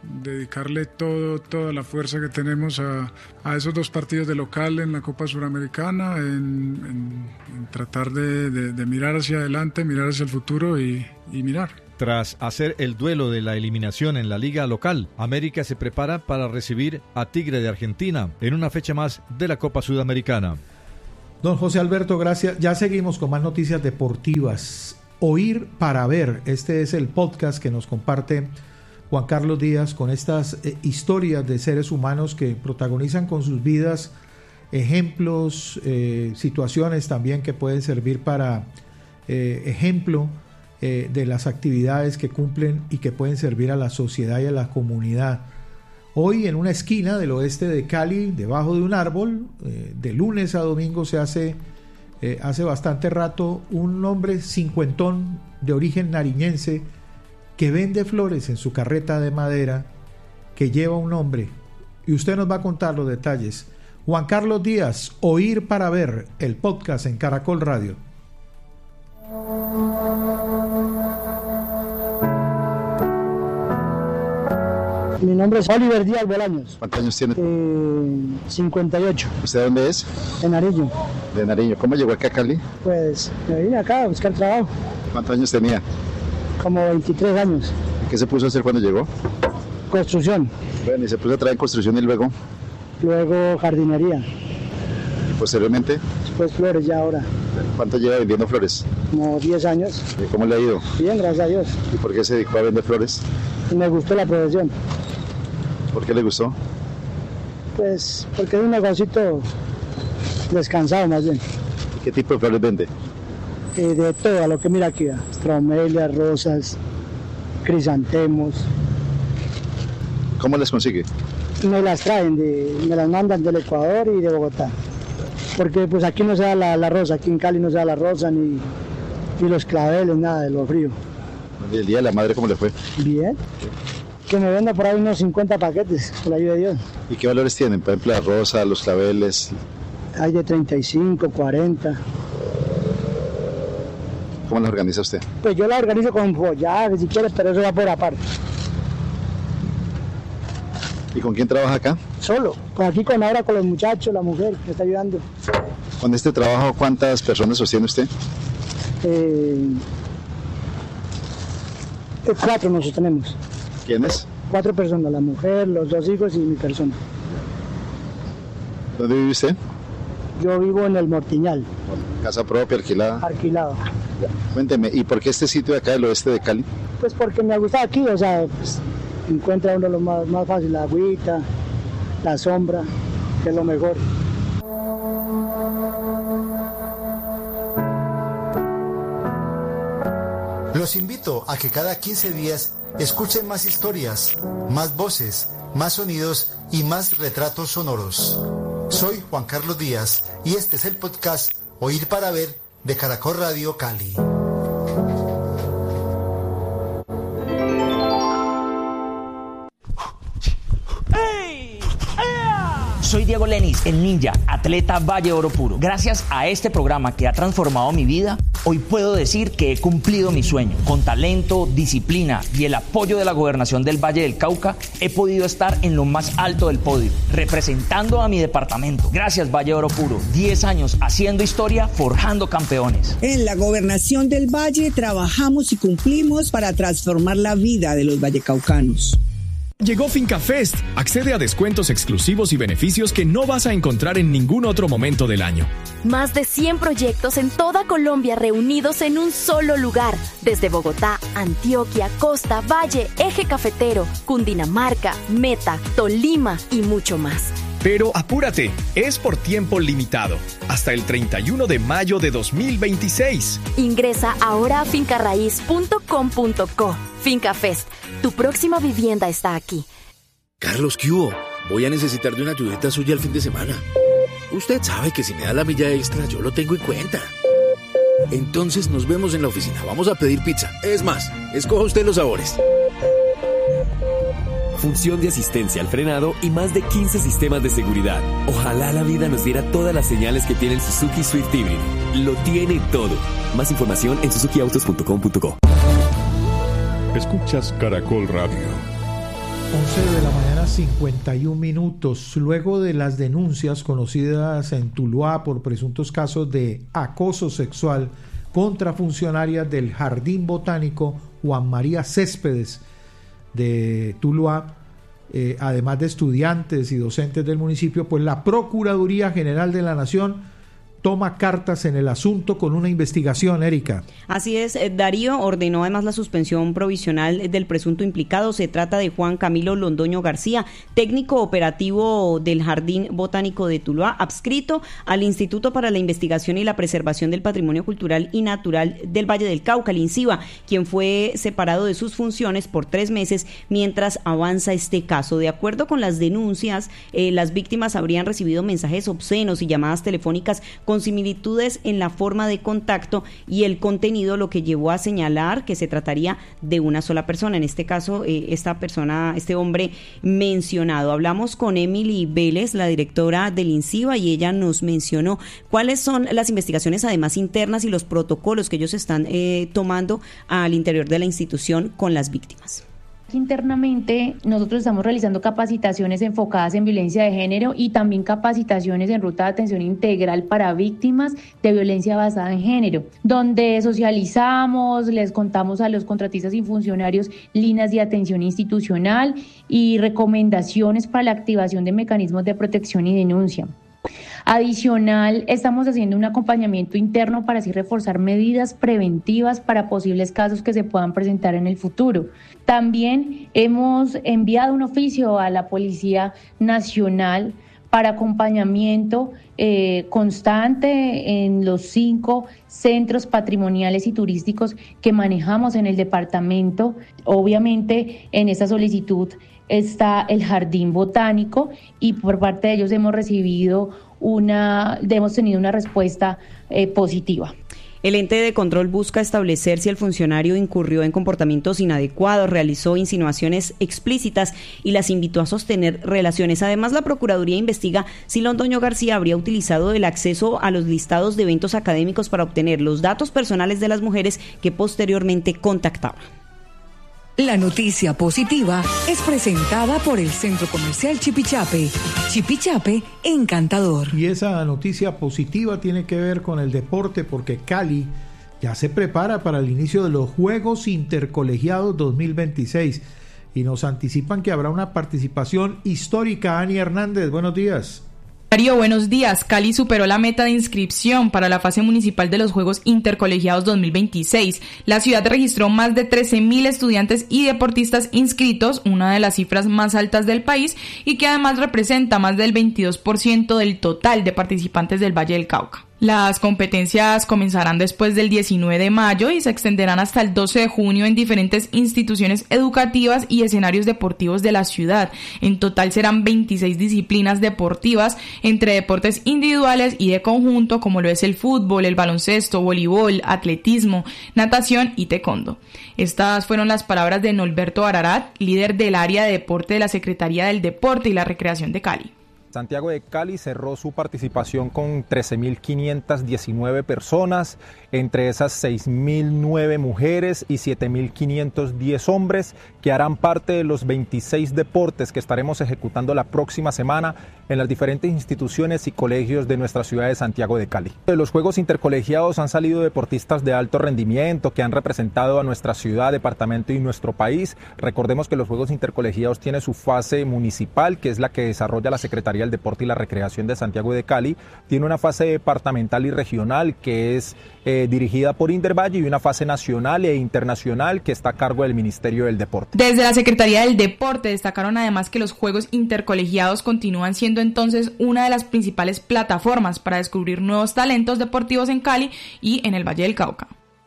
dedicarle todo, toda la fuerza que tenemos a, a esos dos partidos de local en la Copa Suramericana, en, en, en tratar de, de, de mirar hacia adelante, mirar hacia el futuro y, y mirar. Tras hacer el duelo de la eliminación en la liga local, América se prepara para recibir a Tigre de Argentina en una fecha más de la Copa Sudamericana. Don José Alberto, gracias. Ya seguimos con más noticias deportivas. Oír para ver. Este es el podcast que nos comparte Juan Carlos Díaz con estas eh, historias de seres humanos que protagonizan con sus vidas ejemplos, eh, situaciones también que pueden servir para eh, ejemplo eh, de las actividades que cumplen y que pueden servir a la sociedad y a la comunidad. Hoy en una esquina del oeste de Cali, debajo de un árbol, eh, de lunes a domingo se hace, eh, hace bastante rato, un hombre cincuentón de origen nariñense que vende flores en su carreta de madera que lleva un nombre. Y usted nos va a contar los detalles. Juan Carlos Díaz, Oír para Ver, el podcast en Caracol Radio. Mi nombre es Oliver Díaz Bolaños. ¿Cuántos años tiene? Eh, cincuenta y ocho. ¿Usted de dónde es? De Nariño. De Nariño. ¿Cómo llegó aquí a Cali? Pues me vine acá a buscar trabajo. ¿Cuántos años tenía? Como veintitrés años. ¿Qué se puso a hacer cuando llegó? Construcción. Bueno, y se puso a trabajar en construcción y luego. Luego jardinería. ¿Y posteriormente? Después flores ya ahora. ¿Cuánto lleva vendiendo flores? Como diez años. ¿Y cómo le ha ido? Bien, gracias a Dios. ¿Y por qué se dedicó a vender flores? Me gustó la profesión. ¿Por qué le gustó? Pues porque es un negocito descansado más bien. ¿Y qué tipo de flores vende? Eh, de todo, a lo que mira aquí, bromelias, rosas, crisantemos. ¿Cómo las consigue? Me las traen, de, me las mandan del Ecuador y de Bogotá. Porque pues aquí no se da la, la rosa, aquí en Cali no se da la rosa, ni, ni los claveles, nada de lo frío. ¿Y el Día de la Madre cómo le fue? Bien. Que me venda por ahí unos cincuenta paquetes, por la ayuda de Dios. ¿Y qué valores tienen? Por ejemplo, la rosa, los claveles. Hay de treinta y cinco, cuarenta. ¿Cómo las organiza usted? Pues yo la organizo con follaje, si quieres, pero eso va por aparte. ¿Y con quién trabaja acá? Solo, con aquí con ahora con los muchachos, la mujer que está ayudando. ¿Con este trabajo cuántas personas sostiene usted? Eh, cuatro nos sostenemos. ¿Quiénes? Cuatro personas, la mujer, los dos hijos y mi persona. ¿Dónde vive usted? Yo vivo en el Mortiñal. ¿Casa propia, alquilada? Alquilado. Ya. Cuénteme, ¿y por qué este sitio de acá del oeste de Cali? Pues porque me gusta aquí, o sea, pues, encuentra uno lo más, más fácil, la agüita, la sombra, que es lo mejor. Los invito a que cada quince días escuchen más historias, más voces, más sonidos y más retratos sonoros. Soy Juan Carlos Díaz y este es el podcast Oír para Ver de Caracol Radio Cali. Soy Diego Lenis, el ninja, atleta Valle Oro Puro. Gracias a este programa que ha transformado mi vida, hoy puedo decir que he cumplido mi sueño. Con talento, disciplina y el apoyo de la gobernación del Valle del Cauca, he podido estar en lo más alto del podio, representando a mi departamento. Gracias, Valle Oro Puro. diez años haciendo historia, forjando campeones. En la gobernación del Valle trabajamos y cumplimos para transformar la vida de los vallecaucanos. Llegó FincaFest. Accede a descuentos exclusivos y beneficios que no vas a encontrar en ningún otro momento del año. Más de cien proyectos en toda Colombia reunidos en un solo lugar. Desde Bogotá, Antioquia, Costa, Valle, Eje Cafetero, Cundinamarca, Meta, Tolima y mucho más. Pero apúrate, es por tiempo limitado, hasta el treinta y uno de mayo de dos mil veintiséis. Ingresa ahora a fincarraiz punto com punto co. FincaFest, tu próxima vivienda está aquí. Carlos, ¿qué hubo? Voy a necesitar de una ayudita suya el fin de semana. Usted sabe que si me da la milla extra, yo lo tengo en cuenta. Entonces nos vemos en la oficina, vamos a pedir pizza. Es más, escoja usted los sabores. Función de asistencia al frenado y más de quince sistemas de seguridad. Ojalá la vida nos diera todas las señales que tiene el Suzuki Swift Hybrid. Lo tiene todo. Más información en suzuki autos punto com punto co. Escuchas Caracol Radio. once de la mañana, cincuenta y un minutos. Luego de las denuncias conocidas en Tuluá por presuntos casos de acoso sexual contra funcionarias del Jardín Botánico Juan María Céspedes de Tuluá, eh, además de estudiantes y docentes del municipio, pues la Procuraduría General de la Nación toma cartas en el asunto con una investigación, Erika. Así es, Darío ordenó además la suspensión provisional del presunto implicado. Se trata de Juan Camilo Londoño García, técnico operativo del Jardín Botánico de Tuluá, adscrito al Instituto para la Investigación y la Preservación del Patrimonio Cultural y Natural del Valle del Cauca, el INCIVA, quien fue separado de sus funciones por tres meses mientras avanza este caso. De acuerdo con las denuncias, eh, las víctimas habrían recibido mensajes obscenos y llamadas telefónicas con similitudes en la forma de contacto y el contenido, lo que llevó a señalar que se trataría de una sola persona, en este caso eh, esta persona, este hombre mencionado. Hablamos con Emily Vélez, la directora del INCIVA, y ella nos mencionó cuáles son las investigaciones además internas y los protocolos que ellos están eh, tomando al interior de la institución con las víctimas. Internamente nosotros estamos realizando capacitaciones enfocadas en violencia de género y también capacitaciones en ruta de atención integral para víctimas de violencia basada en género, donde socializamos, les contamos a los contratistas y funcionarios líneas de atención institucional y recomendaciones para la activación de mecanismos de protección y denuncia. Adicional, estamos haciendo un acompañamiento interno para así reforzar medidas preventivas para posibles casos que se puedan presentar en el futuro. También hemos enviado un oficio a la Policía Nacional para acompañamiento eh, constante en los cinco centros patrimoniales y turísticos que manejamos en el departamento. Obviamente, en esta solicitud está el Jardín Botánico y por parte de ellos hemos recibido una, hemos tenido una respuesta eh, positiva. El ente de control busca establecer si el funcionario incurrió en comportamientos inadecuados, realizó insinuaciones explícitas y las invitó a sostener relaciones. Además, la Procuraduría investiga si Londoño García habría utilizado el acceso a los listados de eventos académicos para obtener los datos personales de las mujeres que posteriormente contactaba. La noticia positiva es presentada por el Centro Comercial Chipichape. Chipichape, encantador. Y esa noticia positiva tiene que ver con el deporte, porque Cali ya se prepara para el inicio de los Juegos Intercolegiados dos mil veintiséis y nos anticipan que habrá una participación histórica. Ani Hernández, buenos días. Darío, buenos días. Cali superó la meta de inscripción para la fase municipal de los Juegos Intercolegiados dos mil veintiséis. La ciudad registró más de trece mil estudiantes y deportistas inscritos, una de las cifras más altas del país y que además representa más del veintidós por ciento del total de participantes del Valle del Cauca. Las competencias comenzarán después del diecinueve de mayo y se extenderán hasta el doce de junio en diferentes instituciones educativas y escenarios deportivos de la ciudad. En total serán veintiséis disciplinas deportivas entre deportes individuales y de conjunto, como lo es el fútbol, el baloncesto, voleibol, atletismo, natación y taekwondo. Estas fueron las palabras de Norberto Ararat, líder del área de deporte de la Secretaría del Deporte y la Recreación de Cali. Santiago de Cali cerró su participación con trece mil quinientas diecinueve personas, entre esas seis mil nueve mujeres y siete mil quinientos diez hombres, que harán parte de los veintiséis deportes que estaremos ejecutando la próxima semana en las diferentes instituciones y colegios de nuestra ciudad de Santiago de Cali. De los Juegos Intercolegiados han salido deportistas de alto rendimiento que han representado a nuestra ciudad, departamento y nuestro país. Recordemos que los Juegos Intercolegiados tienen su fase municipal, que es la que desarrolla la Secretaría del Deporte y la Recreación de Santiago de Cali. Tiene una fase departamental y regional que es eh, dirigida por Indervalle y una fase nacional e internacional que está a cargo del Ministerio del Deporte. Desde la Secretaría del Deporte destacaron además que los Juegos Intercolegiados continúan siendo entonces una de las principales plataformas para descubrir nuevos talentos deportivos en Cali y en el Valle del Cauca.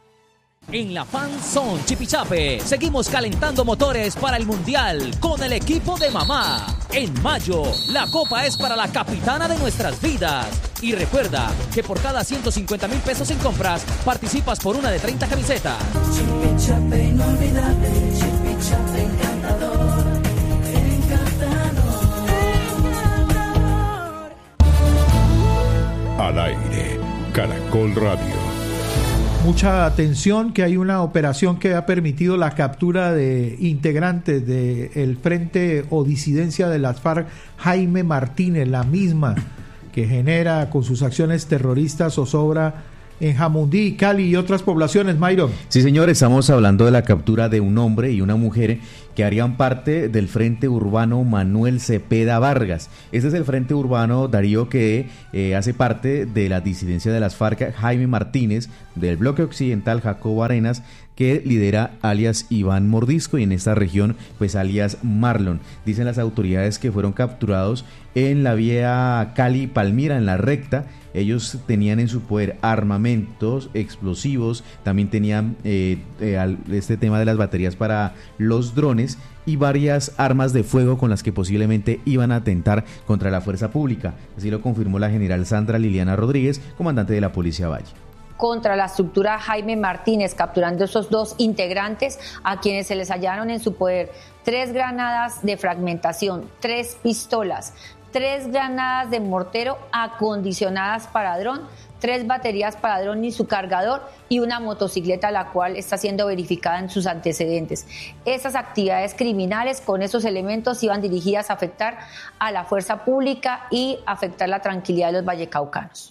En la Fan Zone Chipichape seguimos calentando motores para el Mundial con el equipo de mamá. En mayo, la copa es para la capitana de nuestras vidas. Y recuerda que por cada ciento cincuenta mil pesos en compras, participas por una de treinta camisetas. Chipichape inolvidable, Chipichape encantador, encantador. Al aire, Caracol Radio. Mucha atención, que hay una operación que ha permitido la captura de integrantes del Frente o Disidencia de las FARC, Jaime Martínez, la misma que genera con sus acciones terroristas zozobra en Jamundí, Cali y otras poblaciones. Mayron. Sí, señor, estamos hablando de la captura de un hombre y una mujer que harían parte del Frente Urbano Manuel Cepeda Vargas. Este es el Frente Urbano, Darío, que eh, hace parte de la disidencia de las FARC, Jaime Martínez, del Bloque Occidental, Jacobo Arenas, que lidera alias Iván Mordisco, y en esta región, pues alias Marlon. Dicen las autoridades que fueron capturados en la vía Cali-Palmira, en la recta. Ellos tenían en su poder armamentos, explosivos, también tenían eh, eh, este tema de las baterías para los drones y varias armas de fuego con las que posiblemente iban a atentar contra la fuerza pública. Así lo confirmó la general Sandra Liliana Rodríguez, comandante de la Policía Valle. Contra la estructura Jaime Martínez, capturando esos dos integrantes a quienes se les hallaron en su poder tres granadas de fragmentación, tres pistolas, tres granadas de mortero acondicionadas para dron, tres baterías para dron y su cargador y una motocicleta, la cual está siendo verificada en sus antecedentes. Esas actividades criminales con esos elementos iban dirigidas a afectar a la fuerza pública y afectar la tranquilidad de los vallecaucanos.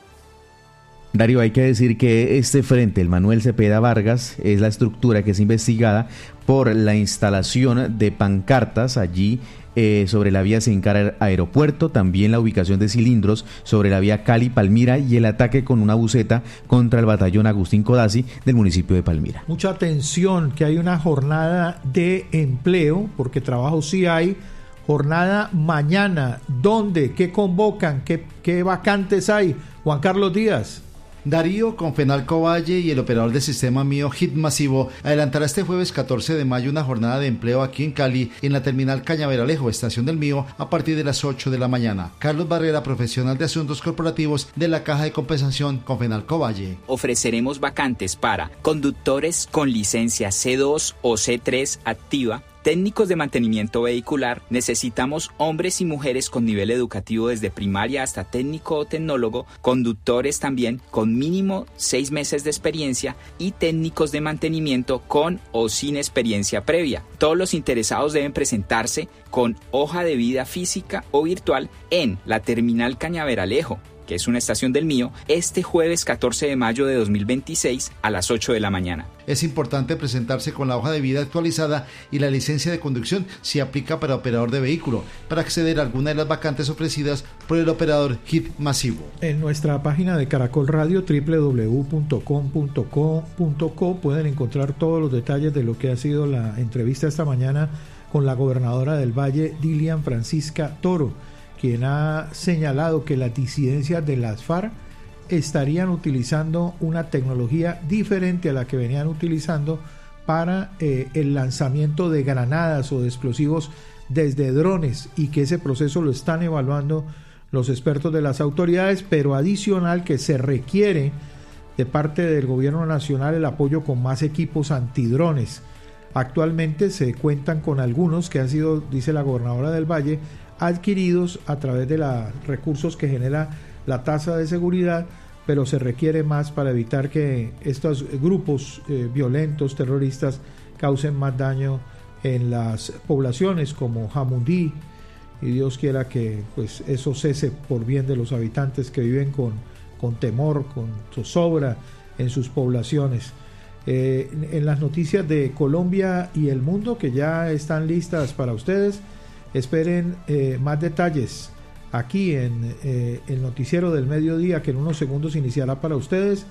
Darío, hay que decir que este frente, el Manuel Cepeda Vargas, es la estructura que es investigada por la instalación de pancartas allí eh, sobre la vía Sencar Aeropuerto, también la ubicación de cilindros sobre la vía Cali-Palmira y el ataque con una buceta contra el batallón Agustín Codazzi del municipio de Palmira. Mucha atención, que hay una jornada de empleo, porque trabajo sí hay. Jornada mañana, ¿dónde? ¿Qué convocan? ¿Qué, qué vacantes hay? Juan Carlos Díaz. Darío, Confenalco Valle y el operador del sistema mío Hit Masivo adelantará este jueves catorce de mayo una jornada de empleo aquí en Cali, en la terminal Cañaveralejo, estación del Mío, a partir de las ocho de la mañana. Carlos Barrera, profesional de asuntos corporativos de la Caja de Compensación Confenalco Valle. Ofreceremos vacantes para conductores con licencia C dos o C tres activa, técnicos de mantenimiento vehicular. Necesitamos hombres y mujeres con nivel educativo desde primaria hasta técnico o tecnólogo, conductores también con mínimo seis meses de experiencia y técnicos de mantenimiento con o sin experiencia previa. Todos los interesados deben presentarse con hoja de vida física o virtual en la terminal Cañaveralejo, que es una estación del Mío, este jueves catorce de mayo de dos mil veintiséis a las ocho de la mañana. Es importante presentarse con la hoja de vida actualizada y la licencia de conducción si aplica para operador de vehículo, para acceder a alguna de las vacantes ofrecidas por el operador Hit Masivo. En nuestra página de Caracol Radio, doble u doble u doble u punto com punto co punto co, pueden encontrar todos los detalles de lo que ha sido la entrevista esta mañana con la gobernadora del Valle, Dilian Francisca Toro, quien ha señalado que las disidencias de las FARC estarían utilizando una tecnología diferente a la que venían utilizando para eh, el lanzamiento de granadas o de explosivos desde drones, y que ese proceso lo están evaluando los expertos de las autoridades, pero adicional que se requiere de parte del gobierno nacional el apoyo con más equipos antidrones. Actualmente se cuentan con algunos que han sido, dice la gobernadora del Valle, adquiridos a través de los recursos que genera la tasa de seguridad, pero se requiere más para evitar que estos grupos eh, violentos, terroristas, causen más daño en las poblaciones como Jamundí, y Dios quiera que pues eso cese por bien de los habitantes que viven con, con temor, con zozobra en sus poblaciones. Eh, en, en las noticias de Colombia y el mundo, que ya están listas para ustedes, esperen eh, más detalles aquí en eh, el noticiero del mediodía, que en unos segundos iniciará para ustedes.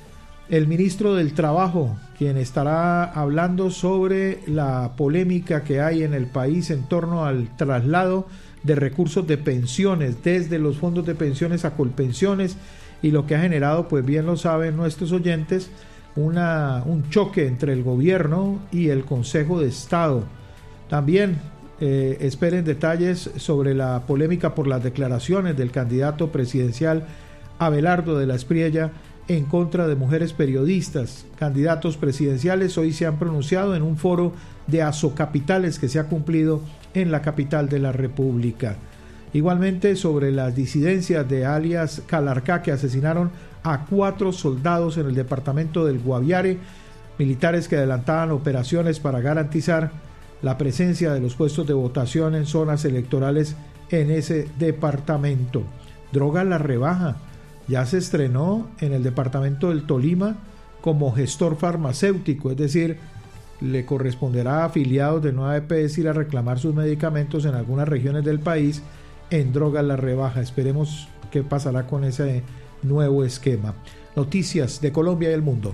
El ministro del Trabajo, quien estará hablando sobre la polémica que hay en el país en torno al traslado de recursos de pensiones desde los fondos de pensiones a Colpensiones, y lo que ha generado, pues bien lo saben nuestros oyentes, una, un choque entre el gobierno y el Consejo de Estado. También Eh, esperen detalles sobre la polémica por las declaraciones del candidato presidencial Abelardo de la Espriella en contra de mujeres periodistas. Candidatos presidenciales hoy se han pronunciado en un foro de Asocapitales que se ha cumplido en la capital de la República. Igualmente sobre las disidencias de alias Calarcá, que asesinaron a cuatro soldados en el departamento del Guaviare, militares que adelantaban operaciones para garantizar la presencia de los puestos de votación en zonas electorales en ese departamento. Droga la rebaja. Ya se estrenó en el departamento del Tolima como gestor farmacéutico, es decir, le corresponderá a afiliados de nueva E P S ir a reclamar sus medicamentos en algunas regiones del país en Droga la rebaja. Esperemos qué pasará con ese nuevo esquema. Noticias de Colombia y el mundo.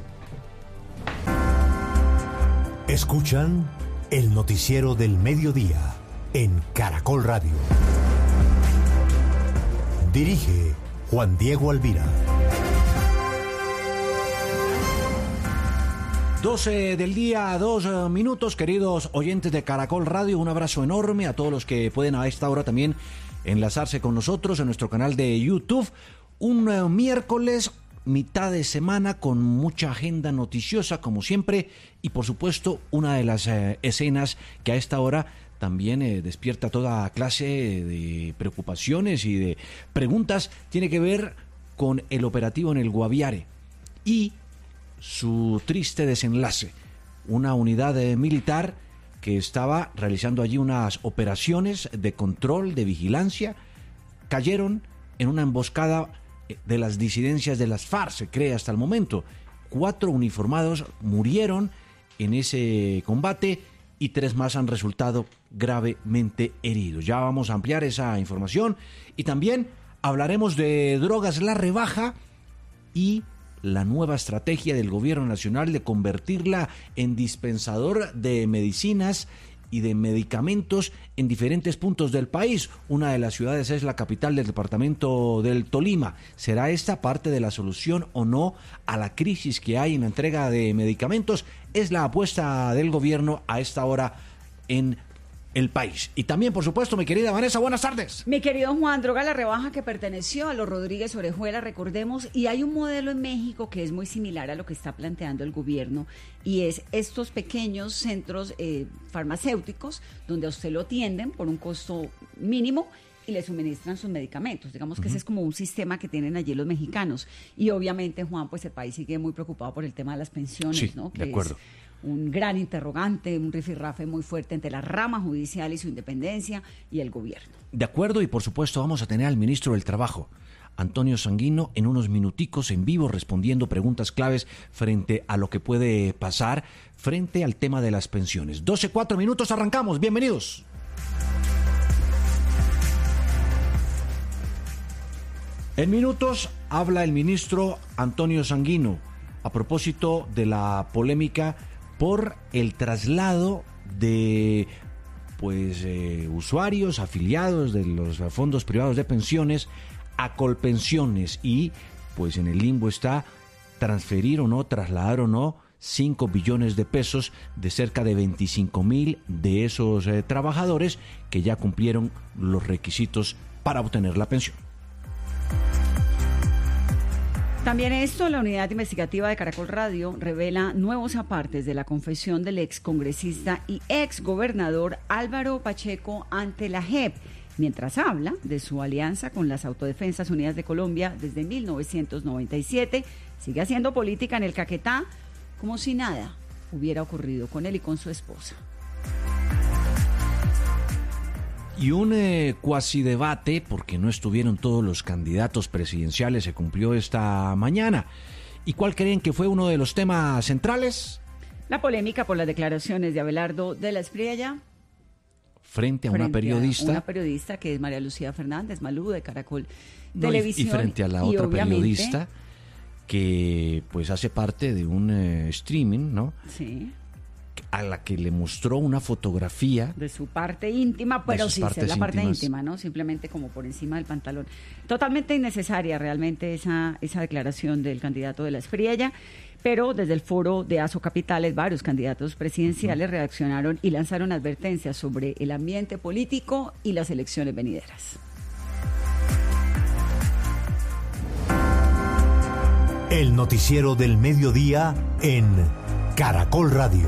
Escuchan el noticiero del mediodía en Caracol Radio. Dirige Juan Diego Alvira. doce del día, dos minutos, queridos oyentes de Caracol Radio, un abrazo enorme a todos los que pueden a esta hora también enlazarse con nosotros en nuestro canal de YouTube. Un uh, miércoles, mitad de semana, con mucha agenda noticiosa como siempre, y por supuesto una de las uh, escenas que a esta hora también eh, despierta toda clase de preocupaciones y de preguntas, tiene que ver con el operativo en el Guaviare y su triste desenlace. Una unidad eh, militar que estaba realizando allí unas operaciones de control, de vigilancia, cayeron en una emboscada de las disidencias de las FARC, se cree hasta el momento. Cuatro uniformados murieron en ese combate y tres más han resultado gravemente heridos. Ya vamos a ampliar esa información y también hablaremos de Drogas la rebaja y la nueva estrategia del gobierno nacional de convertirla en dispensador de medicinas y de medicamentos en diferentes puntos del país. Una de las ciudades es la capital del departamento del Tolima. ¿Será esta parte de la solución o no a la crisis que hay en la entrega de medicamentos? Es la apuesta del gobierno a esta hora en el país. Y también, por supuesto, mi querida Vanessa, buenas tardes. Mi querido Juan, Droga la rebaja que perteneció a los Rodríguez Orejuela, recordemos, y hay un modelo en México que es muy similar a lo que está planteando el gobierno, y es estos pequeños centros eh, farmacéuticos donde a usted lo atienden por un costo mínimo y le suministran sus medicamentos. Digamos que uh-huh. ese es como un sistema que tienen allí los mexicanos. Y obviamente, Juan, pues el país sigue muy preocupado por el tema de las pensiones, sí, ¿no? Que de acuerdo. Es un gran interrogante, un rifirrafe muy fuerte entre la rama judicial y su independencia y el gobierno. De acuerdo, y por supuesto vamos a tener al ministro del Trabajo, Antonio Sanguino, en unos minuticos en vivo respondiendo preguntas claves frente a lo que puede pasar frente al tema de las pensiones. doce, cuatro minutos, arrancamos, bienvenidos. En minutos habla el ministro Antonio Sanguino a propósito de la polémica por el traslado de pues eh, usuarios afiliados de los fondos privados de pensiones a Colpensiones, y pues en el limbo está transferir o no, trasladar o no cinco billones de pesos de cerca de veinticinco mil de esos eh, trabajadores que ya cumplieron los requisitos para obtener la pensión. También esto, la unidad investigativa de Caracol Radio revela nuevos apartes de la confesión del excongresista y exgobernador Álvaro Pacheco ante la J E P, mientras habla de su alianza con las Autodefensas Unidas de Colombia desde mil novecientos noventa y siete, sigue haciendo política en el Caquetá como si nada hubiera ocurrido con él y con su esposa. Y un eh, cuasi debate, porque no estuvieron todos los candidatos presidenciales, se cumplió esta mañana. ¿Y cuál creen que fue uno de los temas centrales? La polémica por las declaraciones de Abelardo de la Espriella frente a frente una periodista. A una periodista que es María Lucía Fernández, Malú, de Caracol no, Televisión. Y, y frente a la otra periodista que pues hace parte de un eh, streaming, ¿no? Sí. A la que le mostró una fotografía de su parte íntima, pero sí es la parte íntimas. íntima, ¿no? Simplemente como por encima del pantalón. Totalmente innecesaria realmente esa, esa declaración del candidato de la Espriella, pero desde el foro de Aso Capitales varios candidatos presidenciales uh-huh. reaccionaron y lanzaron advertencias sobre el ambiente político y las elecciones venideras. El noticiero del mediodía en Caracol Radio.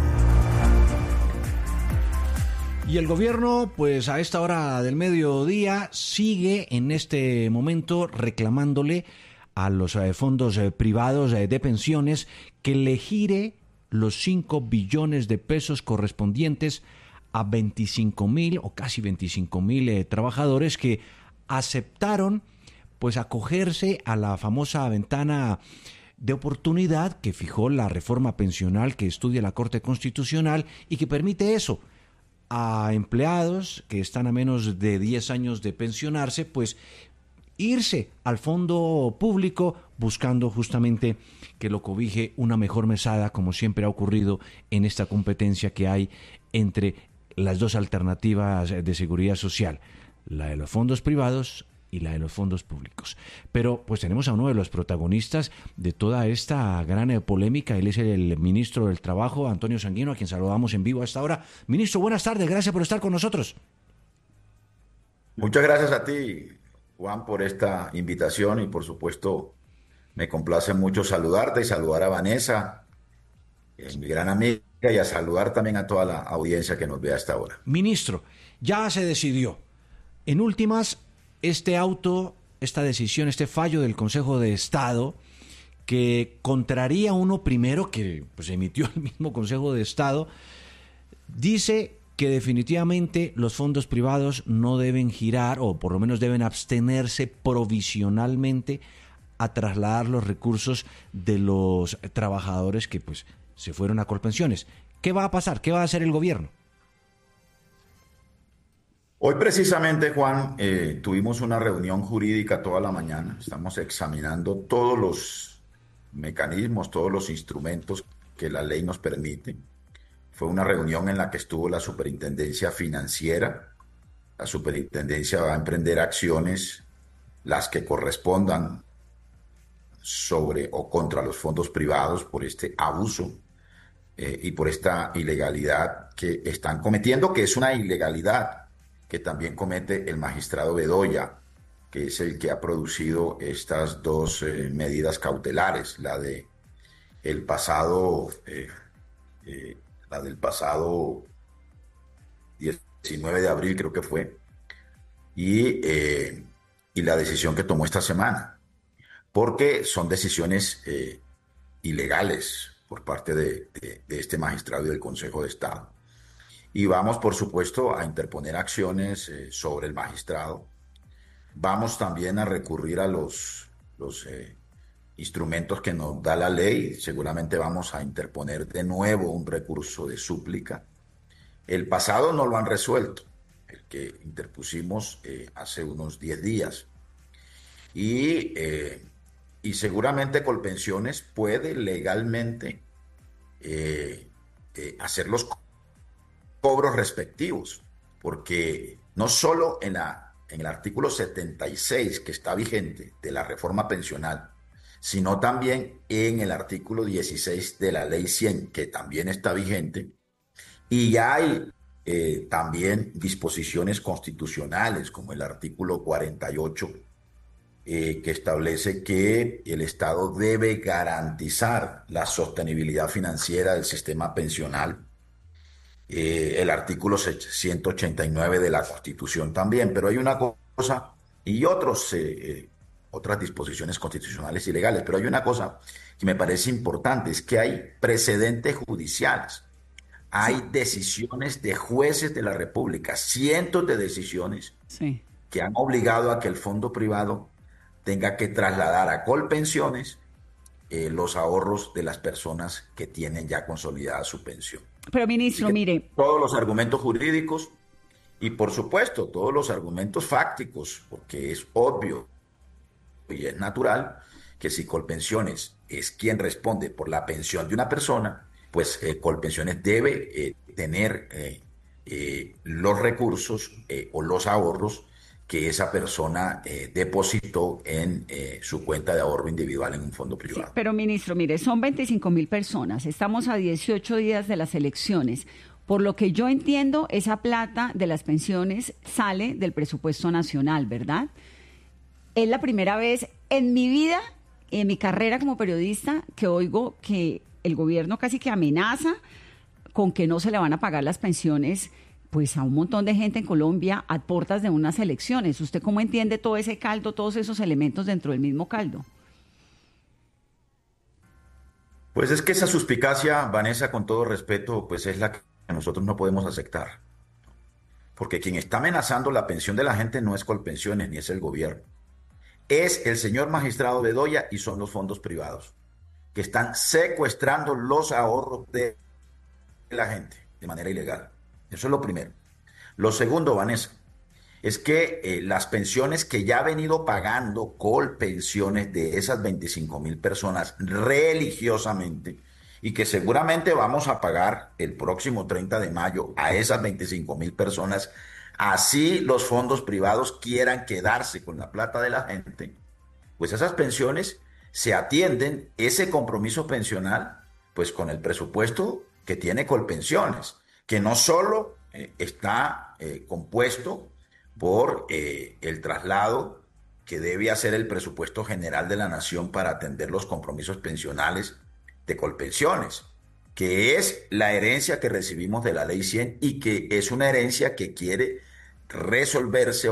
Y el gobierno, pues a esta hora del mediodía, sigue en este momento reclamándole a los eh, fondos eh, privados eh, de pensiones que le gire los cinco billones de pesos correspondientes a veinticinco mil o casi veinticinco mil eh, trabajadores que aceptaron pues acogerse a la famosa ventana de oportunidad que fijó la reforma pensional que estudia la Corte Constitucional y que permite eso a empleados que están a menos de diez años de pensionarse, pues irse al fondo público buscando justamente que lo cobije una mejor mesada, como siempre ha ocurrido en esta competencia que hay entre las dos alternativas de seguridad social, la de los fondos privados y la de los fondos públicos. Pero pues tenemos a uno de los protagonistas de toda esta gran polémica. Él es el ministro del Trabajo, Antonio Sanguino, a quien saludamos en vivo a esta hora. Ministro, buenas tardes, gracias por estar con nosotros. Muchas gracias a ti, Juan, por esta invitación y por supuesto me complace mucho saludarte y saludar a Vanessa, mi gran amiga, y a saludar también a toda la audiencia que nos ve hasta ahora. Ministro, ya se decidió. En últimas, este auto, esta decisión, este fallo del Consejo de Estado, que contraría uno primero, que pues emitió el mismo Consejo de Estado, dice que definitivamente los fondos privados no deben girar, o por lo menos deben abstenerse provisionalmente a trasladar los recursos de los trabajadores que pues se fueron a Colpensiones. ¿Qué va a pasar? ¿Qué va a hacer el gobierno? Hoy precisamente, Juan, eh, tuvimos una reunión jurídica toda la mañana. Estamos examinando todos los mecanismos, todos los instrumentos que la ley nos permite. Fue una reunión en la que estuvo la Superintendencia Financiera. La Superintendencia va a emprender acciones, las que correspondan sobre o contra los fondos privados por este abuso eh, y por esta ilegalidad que están cometiendo, que es una ilegalidad que también comete el magistrado Bedoya, que es el que ha producido estas dos eh, medidas cautelares, la de el pasado, eh, eh, la del pasado diecinueve de abril creo que fue, y, eh, y la decisión que tomó esta semana, porque son decisiones eh, ilegales por parte de, de, de este magistrado y del Consejo de Estado. Y vamos, por supuesto, a interponer acciones eh, sobre el magistrado. Vamos también a recurrir a los, los eh, instrumentos que nos da la ley. Seguramente vamos a interponer de nuevo un recurso de súplica. El pasado no lo han resuelto, el que interpusimos eh, hace unos diez días. Y, eh, y seguramente Colpensiones puede legalmente eh, eh, hacer los cobros respectivos, porque no solo en, la, en el artículo setenta y seis que está vigente de la reforma pensional, sino también en el artículo dieciséis de la ley cien, que también está vigente, y ya hay eh, también disposiciones constitucionales, como el artículo cuarenta y ocho, eh, que establece que el Estado debe garantizar la sostenibilidad financiera del sistema pensional. Eh, el artículo ciento ochenta y nueve de la Constitución también, pero hay una cosa y otros, eh, otras disposiciones constitucionales y legales, pero hay una cosa que me parece importante, es que hay precedentes judiciales, hay decisiones de jueces de la República, cientos de decisiones sí. que han obligado a que el fondo privado tenga que trasladar a Colpensiones eh, los ahorros de las personas que tienen ya consolidada su pensión. Pero ministro, mire... Todos los argumentos jurídicos y por supuesto todos los argumentos fácticos, porque es obvio y es natural que si Colpensiones es quien responde por la pensión de una persona, pues eh, Colpensiones debe eh, tener eh, eh, los recursos eh, o los ahorros que esa persona eh, depositó en eh, su cuenta de ahorro individual en un fondo privado. Sí, pero ministro, mire, son veinticinco mil personas, estamos a dieciocho días de las elecciones. Por lo que yo entiendo, esa plata de las pensiones sale del presupuesto nacional, ¿verdad? Es la primera vez en mi vida, en mi carrera como periodista, que oigo que el gobierno casi que amenaza con que no se le van a pagar las pensiones pues a un montón de gente en Colombia a puertas de unas elecciones. ¿Usted cómo entiende todo ese caldo, todos esos elementos dentro del mismo caldo? Pues es que esa suspicacia, Vanessa, con todo respeto, pues es la que nosotros no podemos aceptar. Porque quien está amenazando la pensión de la gente no es Colpensiones ni es el gobierno. Es el señor magistrado Bedoya y son los fondos privados que están secuestrando los ahorros de la gente de manera ilegal. Eso es lo primero. Lo segundo, Vanessa, es que eh, las pensiones que ya ha venido pagando Colpensiones de esas veinticinco mil personas religiosamente y que seguramente vamos a pagar el próximo treinta de mayo a esas veinticinco mil personas, así los fondos privados quieran quedarse con la plata de la gente, pues esas pensiones se atienden, ese compromiso pensional, pues con el presupuesto que tiene Colpensiones, que no solo eh, está eh, compuesto por eh, el traslado que debe hacer el presupuesto general de la nación para atender los compromisos pensionales de Colpensiones, que es la herencia que recibimos de la Ley cien y que es una herencia que quiere resolverse